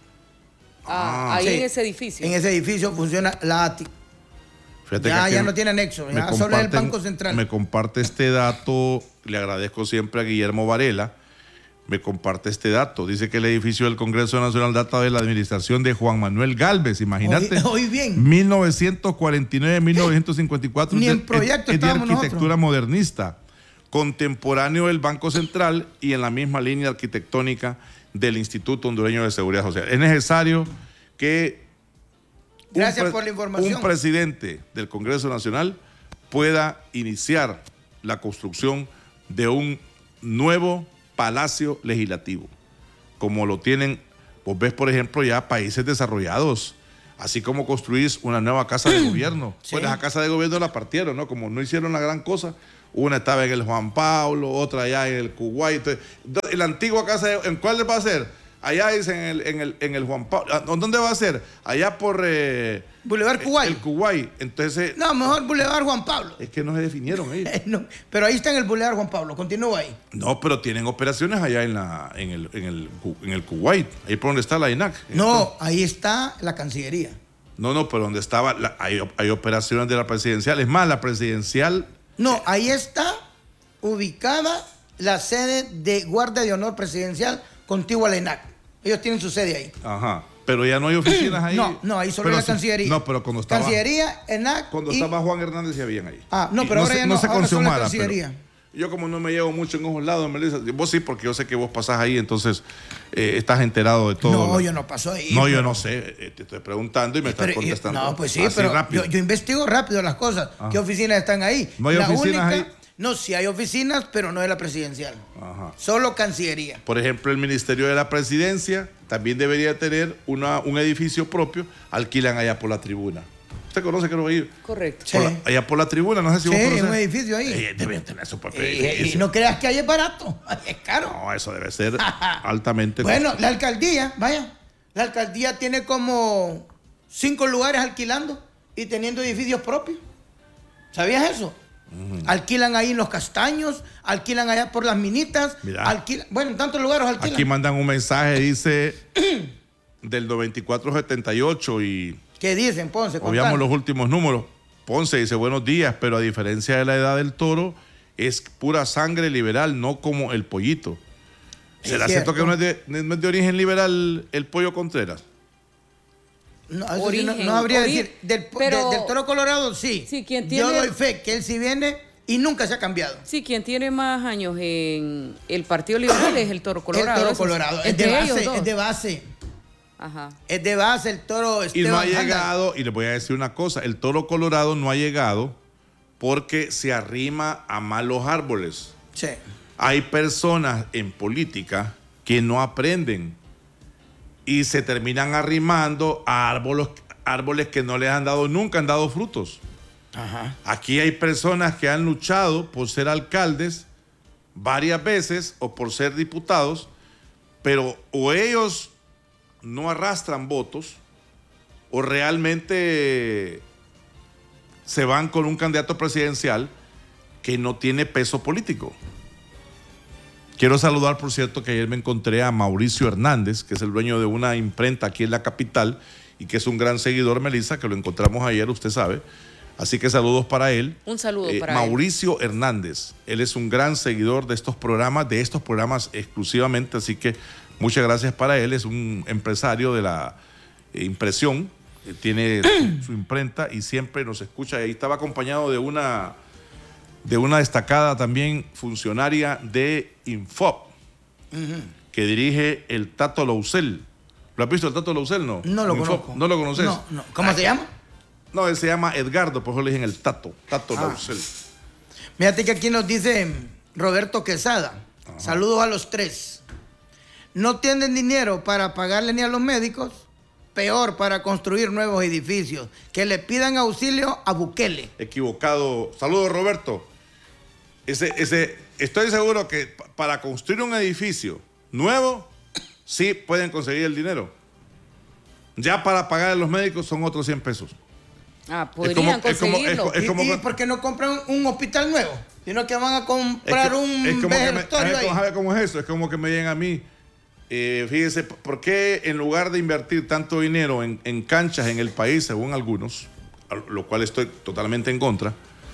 Speaker 19: Ah, ahí
Speaker 21: sí.
Speaker 19: en ese edificio.
Speaker 21: En ese edificio funciona la A T I C. Ya, ya no tiene anexo, ya solo es el Banco Central.
Speaker 20: Me comparte este dato le agradezco siempre a Guillermo Varela, me comparte este dato. Dice que el edificio del Congreso Nacional data de la administración de Juan Manuel Gálvez, imagínate.
Speaker 21: Hoy bien.
Speaker 20: mil novecientos cuarenta y nueve, mil novecientos cincuenta y cuatro.
Speaker 21: Ni en proyecto
Speaker 20: es de
Speaker 21: estábamos
Speaker 20: arquitectura
Speaker 21: nosotros.
Speaker 20: modernista, contemporáneo del Banco Central y en la misma línea arquitectónica del Instituto Hondureño de Seguridad Social. Es necesario que
Speaker 21: Gracias
Speaker 20: un,
Speaker 21: por la información.
Speaker 20: un presidente del Congreso Nacional pueda iniciar la construcción de un nuevo Palacio Legislativo, como lo tienen, vos ves por ejemplo ya países desarrollados, así como construís una nueva casa de gobierno. Sí. Pues esa casa de gobierno la partieron, ¿no? Como no hicieron la gran cosa, una estaba en el Juan Pablo, otra allá en el Kuwait. Entonces, la antigua casa, de, ¿en cuál va a ser? Allá dicen en el, en el, en el Juan Pablo. ¿Dónde va a ser? Allá por... Eh,
Speaker 21: Boulevard Kuwait.
Speaker 20: El Kuwait. Entonces...
Speaker 21: No, mejor Boulevard Juan Pablo.
Speaker 20: Es que no se definieron ahí.
Speaker 21: no, pero ahí está en el Boulevard Juan Pablo. Continúa ahí.
Speaker 20: No, pero tienen operaciones allá en, la, en, el, en, el, en el Kuwait. Ahí por donde está la I N A C.
Speaker 21: No,
Speaker 20: Entonces,
Speaker 21: ahí está la Cancillería.
Speaker 20: No, no, pero donde estaba... La, hay, hay operaciones de la presidencial. Es más, la presidencial...
Speaker 21: No, ahí está ubicada la sede de Guardia de Honor Presidencial contigua a la I N A C. Ellos tienen su sede ahí.
Speaker 20: Ajá. Pero ya no hay oficinas ahí.
Speaker 21: No, no, ahí solo
Speaker 20: pero
Speaker 21: hay la
Speaker 20: sí,
Speaker 21: Cancillería.
Speaker 20: No, pero cuando estaba...
Speaker 21: Cancillería, E N A C
Speaker 20: Cuando
Speaker 21: y...
Speaker 20: estaba Juan Hernández ya habían ahí.
Speaker 21: Ah, no, pero
Speaker 20: y
Speaker 21: ahora
Speaker 20: no
Speaker 21: ya
Speaker 20: se,
Speaker 21: no,
Speaker 20: no se
Speaker 21: ahora solo la
Speaker 20: consumara,
Speaker 21: Cancillería.
Speaker 20: Yo como no me llevo mucho en esos lados, Melissa, vos sí, porque yo sé que vos pasás ahí, entonces eh, estás enterado de todo.
Speaker 21: No,
Speaker 20: lo...
Speaker 21: yo no paso ahí.
Speaker 20: No,
Speaker 21: pero...
Speaker 20: yo no sé, eh, te estoy preguntando y me estás
Speaker 21: pero,
Speaker 20: contestando.
Speaker 21: No, pues sí,
Speaker 20: así
Speaker 21: pero
Speaker 20: rápido.
Speaker 21: yo, yo investigo rápido las cosas. Ajá. ¿Qué oficinas están ahí?
Speaker 20: No hay
Speaker 21: la
Speaker 20: oficinas
Speaker 21: única...
Speaker 20: ahí.
Speaker 21: No, sí hay oficinas, pero no de la presidencial.
Speaker 20: Ajá.
Speaker 21: Solo Cancillería.
Speaker 20: Por ejemplo, el Ministerio de la Presidencia también debería tener una, un edificio propio, alquilan allá por la tribuna. ¿Usted conoce que no va a ir?
Speaker 19: Correcto.
Speaker 20: Por la, allá por la tribuna, no sé si
Speaker 21: sí,
Speaker 20: vos conocés.
Speaker 21: un edificio ahí.
Speaker 20: Eh, deben tener su propio
Speaker 21: eh,
Speaker 20: edificio.
Speaker 21: Y no creas que ahí es barato, es caro.
Speaker 20: No, eso debe ser altamente
Speaker 21: Bueno,
Speaker 20: costoso.
Speaker 21: la alcaldía, vaya, la alcaldía tiene como cinco lugares alquilando y teniendo edificios propios. ¿Sabías eso? Uh-huh. Alquilan ahí en Los Castaños, alquilan allá por Las Minitas, alquilan, bueno, en tantos lugares alquilan.
Speaker 20: Aquí mandan un mensaje, dice, del noventa y cuatro setenta y ocho y...
Speaker 21: ¿Qué dicen, Ponce?
Speaker 20: Obviamos los últimos números. Ponce dice, buenos días, pero a diferencia de la edad del toro, es pura sangre liberal, no como el pollito. ¿Será es cierto que no es, de, no es de origen liberal el pollo Contreras?
Speaker 21: No, eso origen, sí no, no habría origen, decir. Del, pero, de, del toro colorado, sí.
Speaker 19: sí quien tiene,
Speaker 21: yo doy fe que él sí viene y nunca se ha cambiado.
Speaker 19: Sí, quien tiene más años en el Partido Liberal es el toro colorado.
Speaker 21: El toro colorado, es de base, es de base.
Speaker 19: Ajá.
Speaker 21: Es de base el toro
Speaker 20: Esteban Y no ha llegado, Handel. Y les voy a decir una cosa, el toro colorado no ha llegado porque se arrima a malos árboles.
Speaker 21: Sí.
Speaker 20: Hay personas en política que no aprenden y se terminan arrimando a árboles, árboles que no les han dado nunca, han dado frutos.
Speaker 21: Ajá.
Speaker 20: Aquí hay personas que han luchado por ser alcaldes varias veces o por ser diputados, pero o ellos no arrastran votos o realmente se van con un candidato presidencial que no tiene peso político. Quiero saludar, por cierto, que ayer me encontré a Mauricio Hernández, que es el dueño de una imprenta aquí en la capital y que es un gran seguidor, Melissa, que lo encontramos ayer, usted sabe. Así que saludos para él.
Speaker 19: Un saludo
Speaker 20: eh,
Speaker 19: para
Speaker 20: Mauricio él. Hernández. Él es un gran seguidor de estos programas, de estos programas exclusivamente, así que muchas gracias para él. Es un empresario de la eh, impresión, eh, tiene su, su imprenta y siempre nos escucha. Ahí estaba acompañado de una... de una destacada también funcionaria de Infop, uh-huh. que dirige el Tato Lousel. ¿Lo has visto el Tato Lousel, no?
Speaker 21: No lo
Speaker 20: Infop.
Speaker 21: conozco.
Speaker 20: ¿No lo conoces?
Speaker 21: No, no. ¿Cómo ah, se llama?
Speaker 20: No, él se llama Edgardo, por eso le dicen el Tato, Tato ah. Lousel.
Speaker 21: Fíjate que aquí nos dice Roberto Quesada. Ajá. Saludos a los tres. No tienen dinero para pagarle ni a los médicos, peor para construir nuevos edificios. Que le pidan auxilio a Bukele.
Speaker 20: Equivocado. Saludos, Roberto. Ese, ese, estoy seguro que p- para construir un edificio nuevo, sí pueden conseguir el dinero. Ya para pagar a los médicos son otros cien pesos.
Speaker 19: Ah, podrían
Speaker 20: es como,
Speaker 19: conseguirlo.
Speaker 20: Es como, es como, es
Speaker 21: ¿Y,
Speaker 20: como,
Speaker 21: ¿Y por qué no compran un hospital nuevo? Sino que van a comprar
Speaker 20: es que,
Speaker 21: un
Speaker 20: es como
Speaker 21: vejestorio ahí.
Speaker 20: ¿Sabe cómo es eso? Es como que me digan a mí, eh, fíjese, ¿por qué en lugar de invertir tanto dinero en, en canchas en el país, según algunos, lo cual estoy totalmente en contra,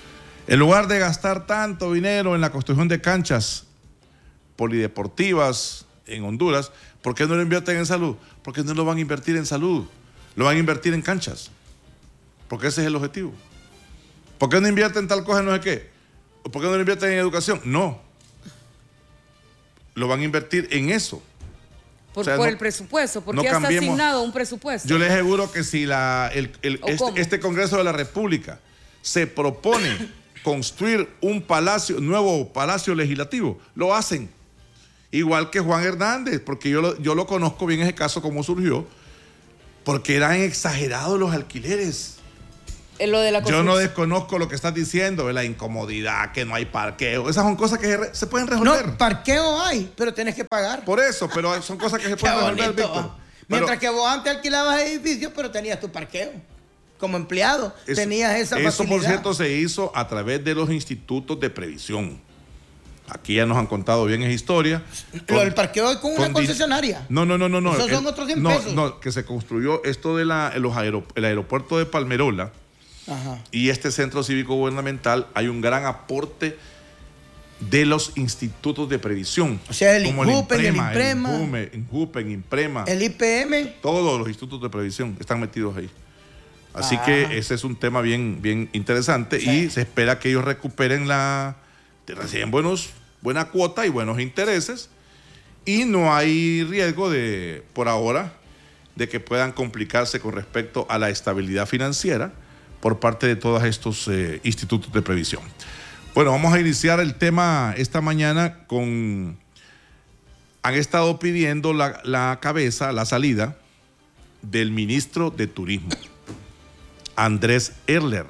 Speaker 20: En lugar de gastar tanto dinero en la construcción de canchas polideportivas en Honduras, ¿por qué no lo invierten en salud? Porque no lo van a invertir en salud, lo van a invertir en canchas, porque ese es el objetivo. ¿Por qué no invierten tal cosa, no sé qué? ¿Por qué no lo invierten en educación? No, lo van a invertir en eso.
Speaker 19: Por,
Speaker 20: o sea,
Speaker 19: por
Speaker 20: no,
Speaker 19: el presupuesto, porque
Speaker 20: no
Speaker 19: ya está
Speaker 20: cambiemos.
Speaker 19: asignado un presupuesto.
Speaker 20: Yo les aseguro que si la, el, el, este, este Congreso de la República se propone construir un palacio, nuevo palacio legislativo, lo hacen. Igual que Juan Hernández, porque yo lo, yo lo conozco bien ese caso, cómo surgió, porque eran exagerados los alquileres.
Speaker 19: En lo de la
Speaker 20: Yo no desconozco lo que estás diciendo, de la incomodidad, que no hay parqueo. Esas son cosas que se, re, se pueden resolver.
Speaker 21: No, parqueo hay, pero tenés que pagar.
Speaker 20: Por eso, pero son cosas que se pueden resolver, Víctor.
Speaker 21: Mientras que vos antes alquilabas edificios, pero tenías tu parqueo. Como empleado,
Speaker 20: eso,
Speaker 21: tenías esa
Speaker 20: facilidad. Eso, por cierto, se hizo a través de los institutos de previsión. Aquí ya nos han contado bien esa historia.
Speaker 21: Lo del parqueo es con, con una concesionaria.
Speaker 20: No, no, no, no. no.
Speaker 21: Esos son
Speaker 20: el,
Speaker 21: otros cien
Speaker 20: no,
Speaker 21: pesos.
Speaker 20: No, que se construyó esto de la, los aerop el aeropuerto de Palmerola.
Speaker 21: Ajá.
Speaker 20: Y este centro cívico gubernamental, hay un gran aporte de los institutos de previsión.
Speaker 21: O sea, el
Speaker 20: como
Speaker 21: INJUPEN,
Speaker 20: el
Speaker 21: INPREMA,
Speaker 20: el INJUPEN, INJUPEN, INPREMA.
Speaker 21: El I P M.
Speaker 20: Todos los institutos de previsión están metidos ahí. Así
Speaker 21: ah.
Speaker 20: que ese es un tema bien, bien interesante, sí. Y se espera que ellos recuperen la... reciben buenos, buena cuota y buenos intereses, y no hay riesgo de, por ahora, de que puedan complicarse con respecto a la estabilidad financiera por parte de todos estos eh, institutos de previsión. Bueno, vamos a iniciar el tema esta mañana con... Han estado pidiendo la, la cabeza, la salida del ministro de Turismo, Andrés Erler.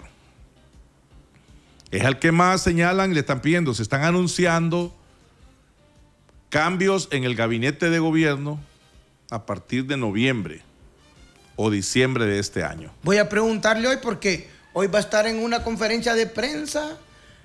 Speaker 20: Es al que más señalan y le están pidiendo. Se están anunciando cambios en el gabinete de gobierno a partir de noviembre o diciembre de este año.
Speaker 21: Voy a preguntarle hoy porque hoy va a estar en una conferencia de prensa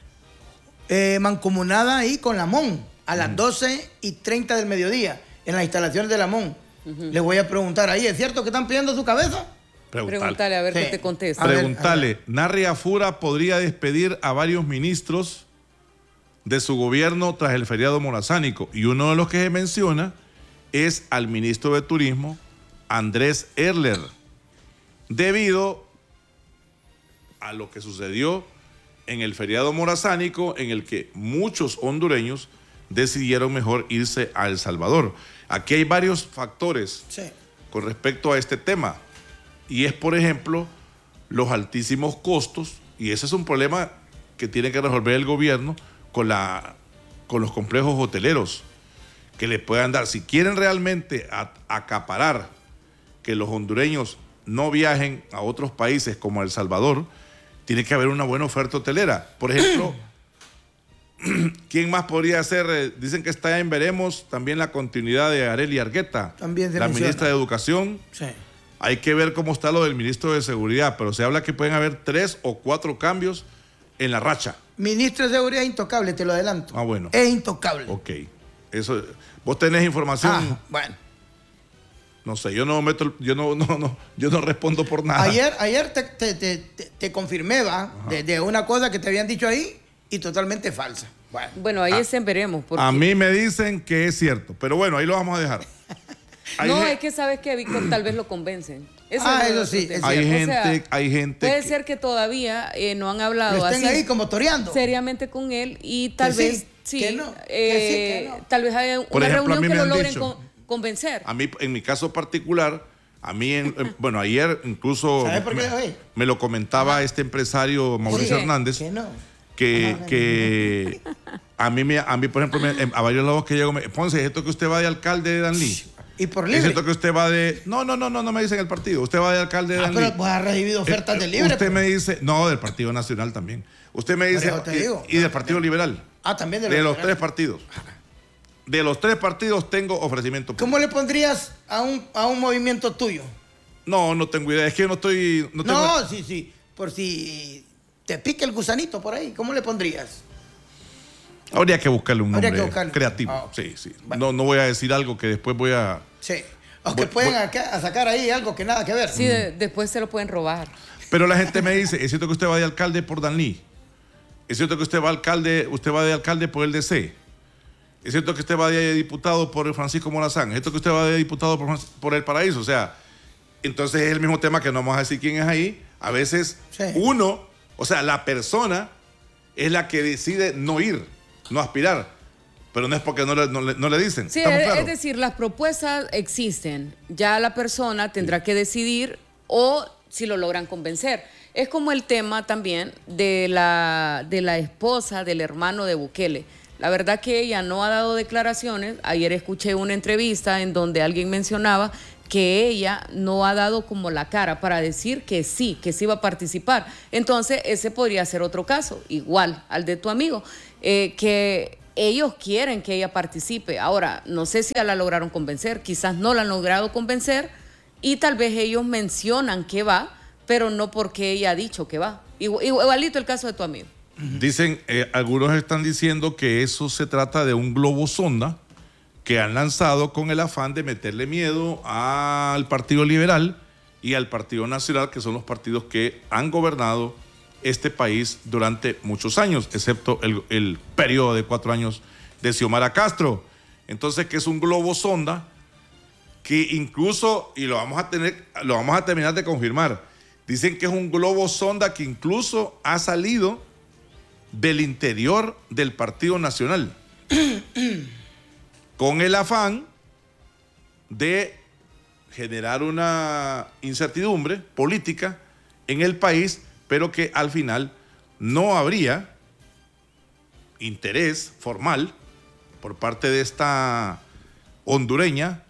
Speaker 21: eh, mancomunada ahí con la M O N a las uh-huh. doce y treinta del mediodía en las instalaciones de la M O N. Uh-huh. Le voy a preguntar ahí, ¿es cierto que están pidiendo su cabeza?
Speaker 20: Preguntale,
Speaker 19: Preguntale a ver sí. qué te contesta.
Speaker 20: Preguntale, Narri Afura podría despedir a varios ministros de su gobierno tras el feriado morazánico, y uno de los que se menciona es al ministro de Turismo, Andrés Erler, debido a lo que sucedió en el feriado morazánico, en el que muchos hondureños decidieron mejor irse a El Salvador. Aquí hay varios factores sí. con respecto a este tema. Y es, por ejemplo, los altísimos costos, y ese es un problema que tiene que resolver el gobierno con, la, con los complejos hoteleros, que le puedan dar, si quieren realmente a, acaparar que los hondureños no viajen a otros países como El Salvador, tiene que haber una buena oferta hotelera. Por ejemplo, ¿quién más podría hacer? Dicen que está en veremos también la continuidad de Arely Argueta,
Speaker 21: también se
Speaker 20: la
Speaker 21: menciona.
Speaker 20: ministra de Educación.
Speaker 21: Sí.
Speaker 20: Hay que ver cómo está lo del ministro de Seguridad, pero se habla que pueden haber tres o cuatro cambios en la racha.
Speaker 21: Ministro de Seguridad es intocable, te lo adelanto.
Speaker 20: Ah, bueno.
Speaker 21: Es intocable.
Speaker 20: Ok. Eso, ¿vos tenés información?
Speaker 21: Ah, bueno.
Speaker 20: No sé, yo no meto, yo no, no, no, yo no respondo por nada.
Speaker 21: Ayer, ayer te, te, te, te, te confirmé, va, de, de una cosa que te habían dicho ahí y totalmente falsa.
Speaker 19: Bueno, bueno ahí
Speaker 20: a,
Speaker 19: es en veremos. Porque...
Speaker 20: A mí me dicen que es cierto, pero bueno, ahí lo vamos a dejar.
Speaker 19: Hay no, gente... es que sabes que Víctor tal vez lo convencen. Eso
Speaker 21: ah,
Speaker 19: es
Speaker 21: eso sí. Es
Speaker 20: hay, gente,
Speaker 19: o sea,
Speaker 20: hay gente.
Speaker 19: Puede
Speaker 20: que...
Speaker 19: ser que todavía eh, no han hablado
Speaker 21: lo estén
Speaker 19: así
Speaker 21: ahí como toreando
Speaker 19: seriamente con él y tal
Speaker 21: que
Speaker 19: vez
Speaker 21: sí,
Speaker 19: sí,
Speaker 21: que no,
Speaker 19: eh,
Speaker 21: que sí, que no.
Speaker 19: tal vez haya
Speaker 20: Por
Speaker 19: una
Speaker 20: ejemplo,
Speaker 19: reunión que lo logren
Speaker 20: dicho,
Speaker 19: con, convencer.
Speaker 20: A mí, en mi caso particular, a mí, en, en, bueno, ayer incluso
Speaker 21: ¿sabes por qué
Speaker 20: me, me lo comentaba Ajá. este empresario Mauricio
Speaker 21: sí,
Speaker 20: Hernández,
Speaker 21: que, no.
Speaker 20: que, Ajá, que a mí, me, a mí, por ejemplo, me, a varios lados que llego, me, Ponce, ¿es esto que usted va de alcalde de Danlí?
Speaker 21: Y por libre.
Speaker 20: Es cierto que usted va de... No, no, no, no, no me dicen el partido. Usted va de alcalde de
Speaker 21: ah,
Speaker 20: Danlí.
Speaker 21: Pero vos has recibido ofertas
Speaker 20: eh,
Speaker 21: de libre.
Speaker 20: Usted
Speaker 21: pero...
Speaker 20: me dice... No, del Partido Nacional también. Usted me dice... Y, y del Partido Liberal.
Speaker 21: Ah, también
Speaker 20: de, de los tres partidos. De los tres partidos tengo ofrecimiento.
Speaker 21: ¿Cómo le pondrías a un, a un movimiento tuyo?
Speaker 20: No, no tengo idea. Es que yo no estoy... No, tengo...
Speaker 21: no sí, sí. Por si te pica el gusanito por ahí. ¿Cómo le pondrías?
Speaker 20: Habría que buscarle un nombre
Speaker 21: que buscarle.
Speaker 20: creativo.
Speaker 21: Oh.
Speaker 20: Sí, sí. Bueno. No, no voy a decir algo que después voy a...
Speaker 21: Sí. O que pueden acá, a sacar ahí algo que nada que ver.
Speaker 19: Sí, de, después se lo pueden robar.
Speaker 20: Pero la gente me dice, es cierto que usted va de alcalde por Danlí. Es cierto que usted va alcalde, usted va de alcalde por el D C. Es cierto que usted va de diputado por el Francisco Morazán. Es cierto que usted va de diputado por, por el Paraíso. O sea, entonces es el mismo tema que no vamos a decir quién es ahí. A veces sí. uno, o sea, la persona es la que decide no ir, no aspirar. Pero no es porque no le, no le, no le dicen.
Speaker 19: Sí, es, es decir, las propuestas existen. Ya la persona tendrá sí. que decidir o si lo logran convencer. Es como el tema también de la, de la esposa del hermano de Bukele. La verdad que ella no ha dado declaraciones. Ayer escuché una entrevista en donde alguien mencionaba que ella no ha dado como la cara para decir que sí, que sí va a participar. Entonces, ese podría ser otro caso, igual al de tu amigo, eh, que ellos quieren que ella participe. Ahora, no sé si ya la lograron convencer, quizás no la han logrado convencer y tal vez ellos mencionan que va, pero no porque ella ha dicho que va. Igualito el caso de tu amigo.
Speaker 20: Dicen, eh, algunos están diciendo que eso se trata de un globo sonda que han lanzado con el afán de meterle miedo al Partido Liberal y al Partido Nacional, que son los partidos que han gobernado este país durante muchos años, excepto el, el periodo de cuatro años de Xiomara Castro. Entonces, que es un globo sonda que incluso, y lo vamos a tener, lo vamos a terminar de confirmar, dicen que es un globo sonda que incluso ha salido del interior del Partido Nacional con el afán de generar una incertidumbre política en el país, pero que al final no habría interés formal por parte de esta hondureña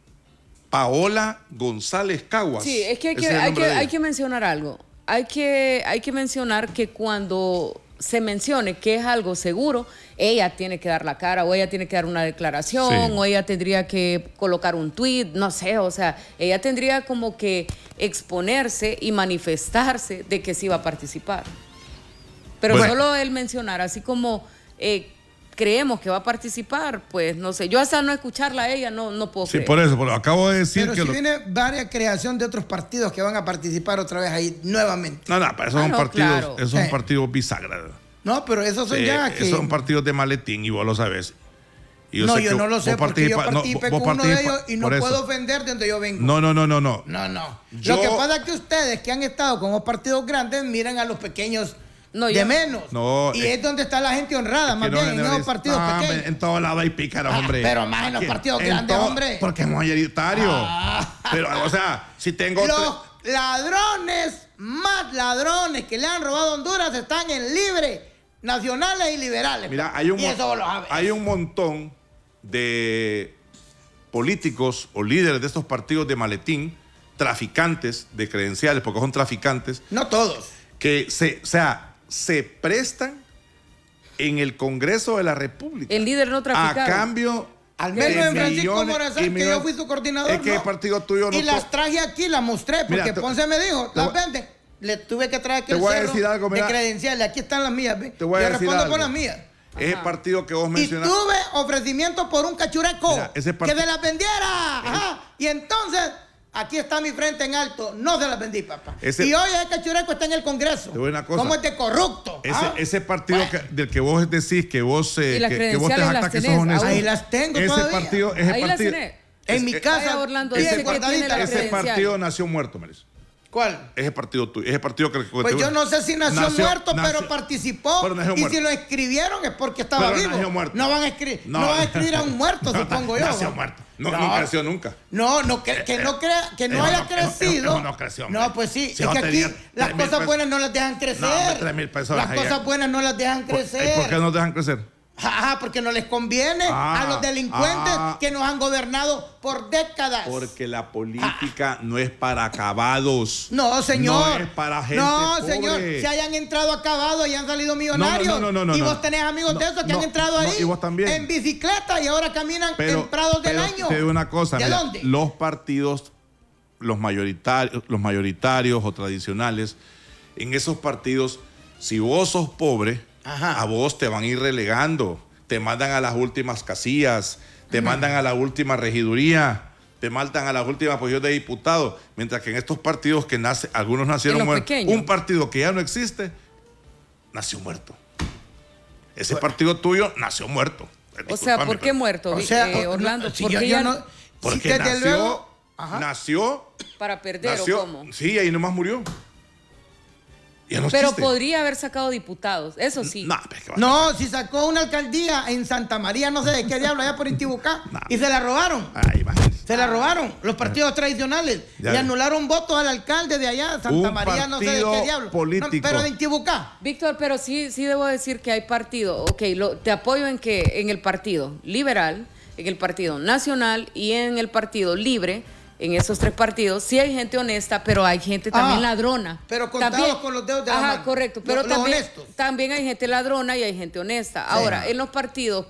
Speaker 20: Paola González Caguas.
Speaker 19: Sí, es que hay que, hay que, hay que mencionar algo. Hay que, hay que mencionar que cuando se mencione que es algo seguro, ella tiene que dar la cara, o ella tiene que dar una declaración, sí. o ella tendría que colocar un tuit, no sé, o sea, ella tendría como que exponerse y manifestarse de que sí va a participar. Pero bueno, solo el mencionar, así como eh, creemos que va a participar, pues no sé, yo hasta no escucharla a ella no, no puedo
Speaker 20: sí,
Speaker 19: creer.
Speaker 20: por eso, por, acabo de decir
Speaker 21: pero
Speaker 20: que...
Speaker 21: si
Speaker 20: lo...
Speaker 21: viene varias creación de otros partidos que van a participar otra vez ahí nuevamente.
Speaker 20: No, no, pero esos
Speaker 21: ah,
Speaker 20: son
Speaker 21: no,
Speaker 20: partidos,
Speaker 21: claro.
Speaker 20: esos son
Speaker 21: sí.
Speaker 20: partidos bisagras.
Speaker 21: No, pero esos son
Speaker 20: sí,
Speaker 21: ya que...
Speaker 20: Esos son partidos de maletín y vos lo sabes. Y
Speaker 21: yo no, yo no lo sé porque yo participé no, con uno de ellos y no puedo eso. ofender de donde yo vengo.
Speaker 20: No, no, no, no, no.
Speaker 21: No, no. Yo... Lo que pasa es que ustedes que han estado con los partidos grandes miran a los pequeños no, de yo... menos. No, y es, es donde está la gente honrada, es más bien, en los partidos no, pequeños.
Speaker 20: En todos lados hay pícaros, ah, hombre.
Speaker 21: Pero más en los partidos en grandes, todo, hombre.
Speaker 20: Porque es mayoritario. Ah. Pero, o sea, si tengo...
Speaker 21: Los ladrones, más ladrones que le han robado a Honduras están en libre, nacionales y liberales.
Speaker 20: Mira, hay un,
Speaker 21: y eso lo
Speaker 20: hay un montón de políticos o líderes de estos partidos de maletín, traficantes de credenciales, porque son traficantes.
Speaker 21: No todos.
Speaker 20: Que se, o sea, se prestan en el Congreso de la República.
Speaker 19: El líder no traficado.
Speaker 20: A cambio...
Speaker 21: Al menos en Francisco Morazán, que yo fui su coordinador.
Speaker 20: Es que
Speaker 21: no.
Speaker 20: el partido tuyo no...
Speaker 21: Y las traje aquí, las mostré, porque Mira, te, Ponce me dijo, las venden. Le tuve que traer aquí el cerro algo, de credenciales. Aquí están las mías, ¿ve?
Speaker 20: Te voy
Speaker 21: yo
Speaker 20: a decir
Speaker 21: respondo
Speaker 20: algo.
Speaker 21: por las mías.
Speaker 20: Es el partido que vos mencionaste.
Speaker 21: Y tuve ofrecimiento por un cachureco Mira, ese part... que se las vendiera. Ajá. Y entonces, aquí está mi frente en alto. No se las vendí, papá. Ese... Y hoy ese cachureco está en el Congreso.
Speaker 20: Te voy a una cosa.
Speaker 21: ¿Cómo es de corrupto?
Speaker 20: Ese,
Speaker 21: ¿Ah?
Speaker 20: ese partido
Speaker 21: bueno.
Speaker 20: que, del que vos decís que vos, eh, que, que vos te jactas que sos honesto.
Speaker 21: Ahí las tengo
Speaker 20: ese
Speaker 21: todavía.
Speaker 20: Partido, ese
Speaker 19: Ahí
Speaker 20: partido,
Speaker 19: las tenés.
Speaker 21: En es, mi casa,
Speaker 19: Orlando,
Speaker 20: ese,
Speaker 19: dice que tiene la
Speaker 20: ese partido nació muerto, Melissa.
Speaker 21: ¿Cuál?
Speaker 20: Ese partido tuyo, ese partido que...
Speaker 21: Pues yo no sé si nació, nació muerto, nació, pero participó. Pero nació y muerto. Si lo escribieron es porque estaba pero vivo. Nació muerto. No van a escribir, no. no van a escribir a un muerto, no, supongo yo.
Speaker 20: Nació muerto. No, no, no creció nunca.
Speaker 21: No, no que, que no crea, que no haya crecido.
Speaker 20: No, no creció.
Speaker 21: No, pues sí, si es que aquí las cosas pesos. buenas no las dejan crecer. No, tres mil pesos las cosas buenas no las dejan crecer.
Speaker 20: ¿Por qué no dejan crecer?
Speaker 21: Ajá, porque no les conviene ah, a los delincuentes ah, que nos han gobernado por décadas.
Speaker 20: Porque la política ah. no es para acabados.
Speaker 21: No, señor.
Speaker 20: No es para gente
Speaker 21: No,
Speaker 20: pobre.
Speaker 21: señor. Si hayan entrado acabados y han salido millonarios.
Speaker 20: No, no, no, no, no,
Speaker 21: y
Speaker 20: no,
Speaker 21: vos tenés amigos
Speaker 20: no,
Speaker 21: de esos que
Speaker 20: no,
Speaker 21: han entrado
Speaker 20: no,
Speaker 21: ahí
Speaker 20: y vos también.
Speaker 21: en bicicleta y ahora caminan
Speaker 20: pero,
Speaker 21: en Prados del
Speaker 20: pero
Speaker 21: Año.
Speaker 20: Te digo una cosa.
Speaker 21: ¿De
Speaker 20: mira,
Speaker 21: dónde?
Speaker 20: Los partidos, los mayoritarios, los mayoritarios o tradicionales, en esos partidos, si vos sos pobre, Ajá. a vos te van a ir relegando. Te mandan a las últimas casillas, te Ajá. mandan a la última regiduría, te mandan a las últimas posiciones de diputados, mientras que en estos partidos que nace, algunos nacieron muertos, un partido que ya no existe, nació muerto. Ese partido tuyo nació muerto.
Speaker 19: O sea, ¿por qué muerto,
Speaker 21: O sea,
Speaker 19: eh, Orlando?
Speaker 21: no, si
Speaker 19: porque
Speaker 21: yo- yo
Speaker 19: ya
Speaker 21: no-
Speaker 20: Porque
Speaker 21: Sí, desde
Speaker 20: nació,
Speaker 21: luego- Ajá.
Speaker 20: nació,
Speaker 19: para perder
Speaker 20: nació,
Speaker 19: o cómo.
Speaker 20: sí, ahí nomás murió. Ya no
Speaker 19: Pero
Speaker 20: existe.
Speaker 19: podría haber sacado diputados, eso sí.
Speaker 21: No, si sacó una alcaldía en Santa María, no sé de qué diablo, allá por Intibucá, y se la robaron. Se la robaron los partidos tradicionales
Speaker 20: Ya.
Speaker 21: y anularon votos al alcalde de allá, Santa
Speaker 20: Un
Speaker 21: María, no sé de
Speaker 20: partido
Speaker 21: qué diablo. No,
Speaker 20: político.
Speaker 21: pero de Intibucá.
Speaker 19: Víctor, pero sí, sí debo decir que hay partido. Ok, lo, te apoyo en que en el partido liberal, en el partido nacional y en el partido libre. En esos tres partidos sí hay gente honesta, pero hay gente también
Speaker 21: Ah,
Speaker 19: ladrona.
Speaker 21: pero contados
Speaker 19: También-
Speaker 21: con los dedos de la
Speaker 19: Ajá,
Speaker 21: mano.
Speaker 19: correcto. Pero
Speaker 21: Los- los
Speaker 19: también,
Speaker 21: honestos.
Speaker 19: también hay gente ladrona y hay gente honesta. Ahora, en los partidos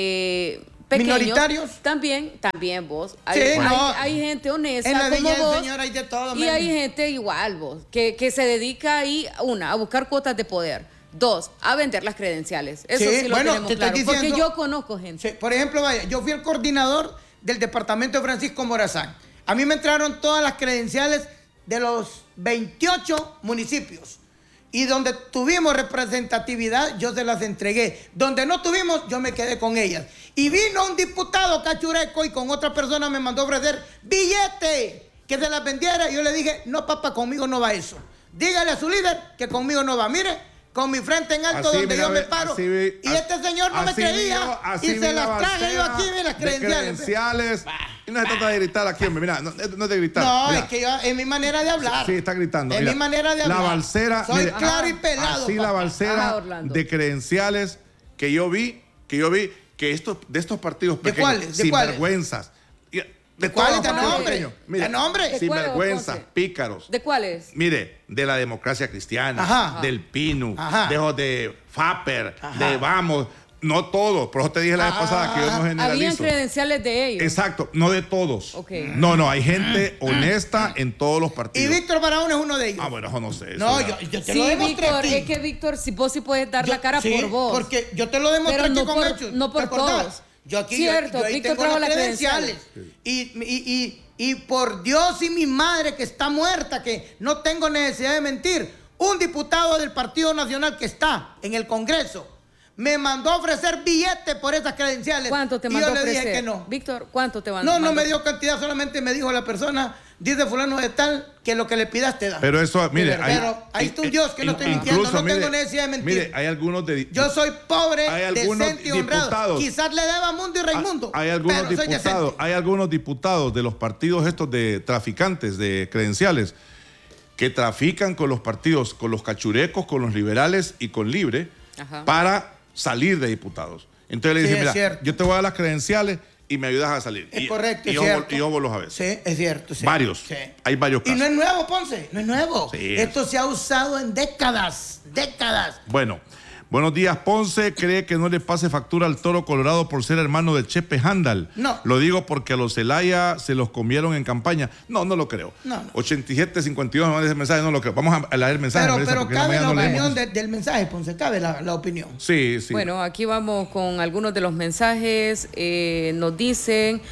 Speaker 19: eh, pequeños,
Speaker 21: Minoritarios.
Speaker 19: También, también vos. Hay,
Speaker 21: Sí,
Speaker 19: hay-
Speaker 21: no.
Speaker 19: hay gente honesta
Speaker 21: En la
Speaker 19: como
Speaker 21: Villa del
Speaker 19: vos.
Speaker 21: Señor hay de todo,
Speaker 19: Y
Speaker 21: men.
Speaker 19: hay gente igual, vos, que, que se dedica ahí, una, a buscar cuotas de poder. Dos, a vender las credenciales. Eso sí, lo
Speaker 21: bueno,
Speaker 19: tenemos
Speaker 21: te estoy
Speaker 19: claro. Porque
Speaker 21: diciendo-
Speaker 19: yo conozco gente.
Speaker 21: Sí, por ejemplo, vaya, yo fui el coordinador del departamento de Francisco Morazán. A mí me entraron todas las credenciales de los veintiocho municipios. Y donde tuvimos representatividad, yo se las entregué. Donde no tuvimos, yo me quedé con ellas. Y vino un diputado cachureco y con otra persona me mandó a ofrecer billete que se las vendiera. Y yo le dije, no, papá, conmigo no va eso. Dígale a su líder que conmigo no va. Mire, con mi frente en alto
Speaker 20: Así,
Speaker 21: donde
Speaker 20: mira,
Speaker 21: yo me
Speaker 20: ve,
Speaker 21: paro.
Speaker 20: así vi-
Speaker 21: y este señor no me
Speaker 20: así
Speaker 21: creía.
Speaker 20: vi yo- así
Speaker 21: y
Speaker 20: vi
Speaker 21: se
Speaker 20: la
Speaker 21: las traje yo
Speaker 20: balsera
Speaker 21: aquí, mira, las
Speaker 20: de
Speaker 21: credenciales.
Speaker 20: credenciales. Y no se trata de gritar aquí, hombre. Mira, no, no es de gritar.
Speaker 21: No,
Speaker 20: Mira.
Speaker 21: es que yo, es mi manera de hablar.
Speaker 20: Sí, está gritando.
Speaker 21: Es
Speaker 20: Mira,
Speaker 21: mi manera de hablar.
Speaker 20: La balsera.
Speaker 21: Soy
Speaker 20: mire,
Speaker 21: claro y pelado.
Speaker 20: Así la
Speaker 21: papá.
Speaker 20: balsera
Speaker 21: Ajá, Orlando.
Speaker 20: de credenciales que yo vi, que yo vi, que estos, de estos partidos
Speaker 21: ¿De
Speaker 20: pequeños,
Speaker 21: cuáles? ¿De
Speaker 20: sin
Speaker 21: cuales?
Speaker 20: vergüenzas. y- De
Speaker 21: cuáles?
Speaker 20: todos
Speaker 21: ¿De
Speaker 20: los partidos
Speaker 21: nombre?
Speaker 20: pequeños. Mira,
Speaker 21: ¿De nombre? ¿De
Speaker 20: sin
Speaker 19: cuáles,
Speaker 20: vergüenzas,
Speaker 19: Ponce?
Speaker 20: pícaros.
Speaker 19: ¿De cuáles?
Speaker 20: Mire, de la democracia cristiana,
Speaker 21: Ajá.
Speaker 20: del PINU,
Speaker 21: Ajá.
Speaker 20: de, los de FAPER,
Speaker 21: Ajá.
Speaker 20: de Vamos, no todos. Por eso te dije la vez pasada que yo no
Speaker 19: Habían
Speaker 20: generalizo.
Speaker 19: credenciales de ellos.
Speaker 20: Exacto, no de todos.
Speaker 19: Ok.
Speaker 20: No, no, hay gente honesta en todos los
Speaker 21: Y
Speaker 20: partidos.
Speaker 21: Víctor Barahona es uno de ellos.
Speaker 20: Ah, bueno, eso no sé.
Speaker 21: No,
Speaker 20: eso ya-
Speaker 21: yo, yo te
Speaker 19: Sí,
Speaker 21: lo demostré
Speaker 19: Víctor,
Speaker 21: a ti.
Speaker 19: es que Víctor, si vos sí puedes dar
Speaker 21: Yo-
Speaker 19: la cara
Speaker 21: sí,
Speaker 19: por vos.
Speaker 21: porque yo te lo demostré
Speaker 19: Pero
Speaker 21: aquí
Speaker 19: no
Speaker 21: con
Speaker 19: por-
Speaker 21: hechos.
Speaker 19: no por
Speaker 21: ¿te acordás?
Speaker 19: todos.
Speaker 21: Yo aquí
Speaker 19: Cierto,
Speaker 21: yo, yo ahí
Speaker 19: Víctor
Speaker 21: tengo
Speaker 19: trajo
Speaker 21: las
Speaker 19: las
Speaker 21: credenciales. Y, y, y, y por Dios y mi madre que está muerta, que no tengo necesidad de mentir, un diputado del Partido Nacional que está en el Congreso me mandó a ofrecer billetes por esas credenciales.
Speaker 19: ¿Cuánto te
Speaker 21: y
Speaker 19: mandó
Speaker 21: yo
Speaker 19: a
Speaker 21: le
Speaker 19: ofrecer?
Speaker 21: dije que no.
Speaker 19: Víctor, ¿cuánto te mandó?
Speaker 21: No, no me dio cantidad, solamente me dijo la persona, dice fulano de tal, que lo que le pidas te da.
Speaker 20: Pero eso, mire, hay,
Speaker 21: Pero ahí está un Dios que no estoy
Speaker 20: incluso,
Speaker 21: mintiendo, no
Speaker 20: mire,
Speaker 21: tengo necesidad de mentir.
Speaker 20: Mire, hay algunos de,
Speaker 21: Yo soy pobre,
Speaker 20: hay algunos
Speaker 21: decente y honrado.
Speaker 20: diputados.
Speaker 21: Quizás le deba a Mundo y Raimundo.
Speaker 20: hay algunos
Speaker 21: pero soy
Speaker 20: diputados,
Speaker 21: decente.
Speaker 20: hay algunos diputados de los partidos estos de traficantes de credenciales que trafican con los partidos, con los cachurecos, con los liberales y con Libre
Speaker 19: Ajá.
Speaker 20: para salir de diputados. Entonces le
Speaker 21: Sí,
Speaker 20: dicen,
Speaker 21: es
Speaker 20: mira,
Speaker 21: cierto.
Speaker 20: yo te voy a dar las credenciales y me ayudas a salir.
Speaker 21: Es
Speaker 20: y,
Speaker 21: correcto,
Speaker 20: y
Speaker 21: es
Speaker 20: yo,
Speaker 21: cierto.
Speaker 20: y yo vuelvo a ver.
Speaker 21: Sí, es cierto. sí.
Speaker 20: Varios.
Speaker 21: Sí.
Speaker 20: Hay varios
Speaker 21: Y
Speaker 20: casos.
Speaker 21: no es nuevo, Ponce, no es nuevo.
Speaker 20: Sí.
Speaker 21: Esto se ha usado en décadas, décadas.
Speaker 20: Bueno, buenos días, Ponce. ¿Cree que no le pase factura al Toro Colorado por ser hermano de Chepe Handal?
Speaker 21: No.
Speaker 20: Lo digo porque a los Zelaya se los comieron en campaña. No, no lo creo.
Speaker 21: No, no.
Speaker 20: ochenta y siete cincuenta y dos me manda ese mensaje, no lo creo. Vamos a leer el mensaje.
Speaker 21: Pero,
Speaker 20: Melissa,
Speaker 21: pero
Speaker 20: porque
Speaker 21: cabe
Speaker 20: mañana
Speaker 21: la
Speaker 20: no leemos.
Speaker 21: opinión de- del mensaje, Ponce, cabe la, la opinión.
Speaker 20: Sí, sí.
Speaker 19: Bueno, aquí vamos con algunos de los mensajes. Eh, nos dicen,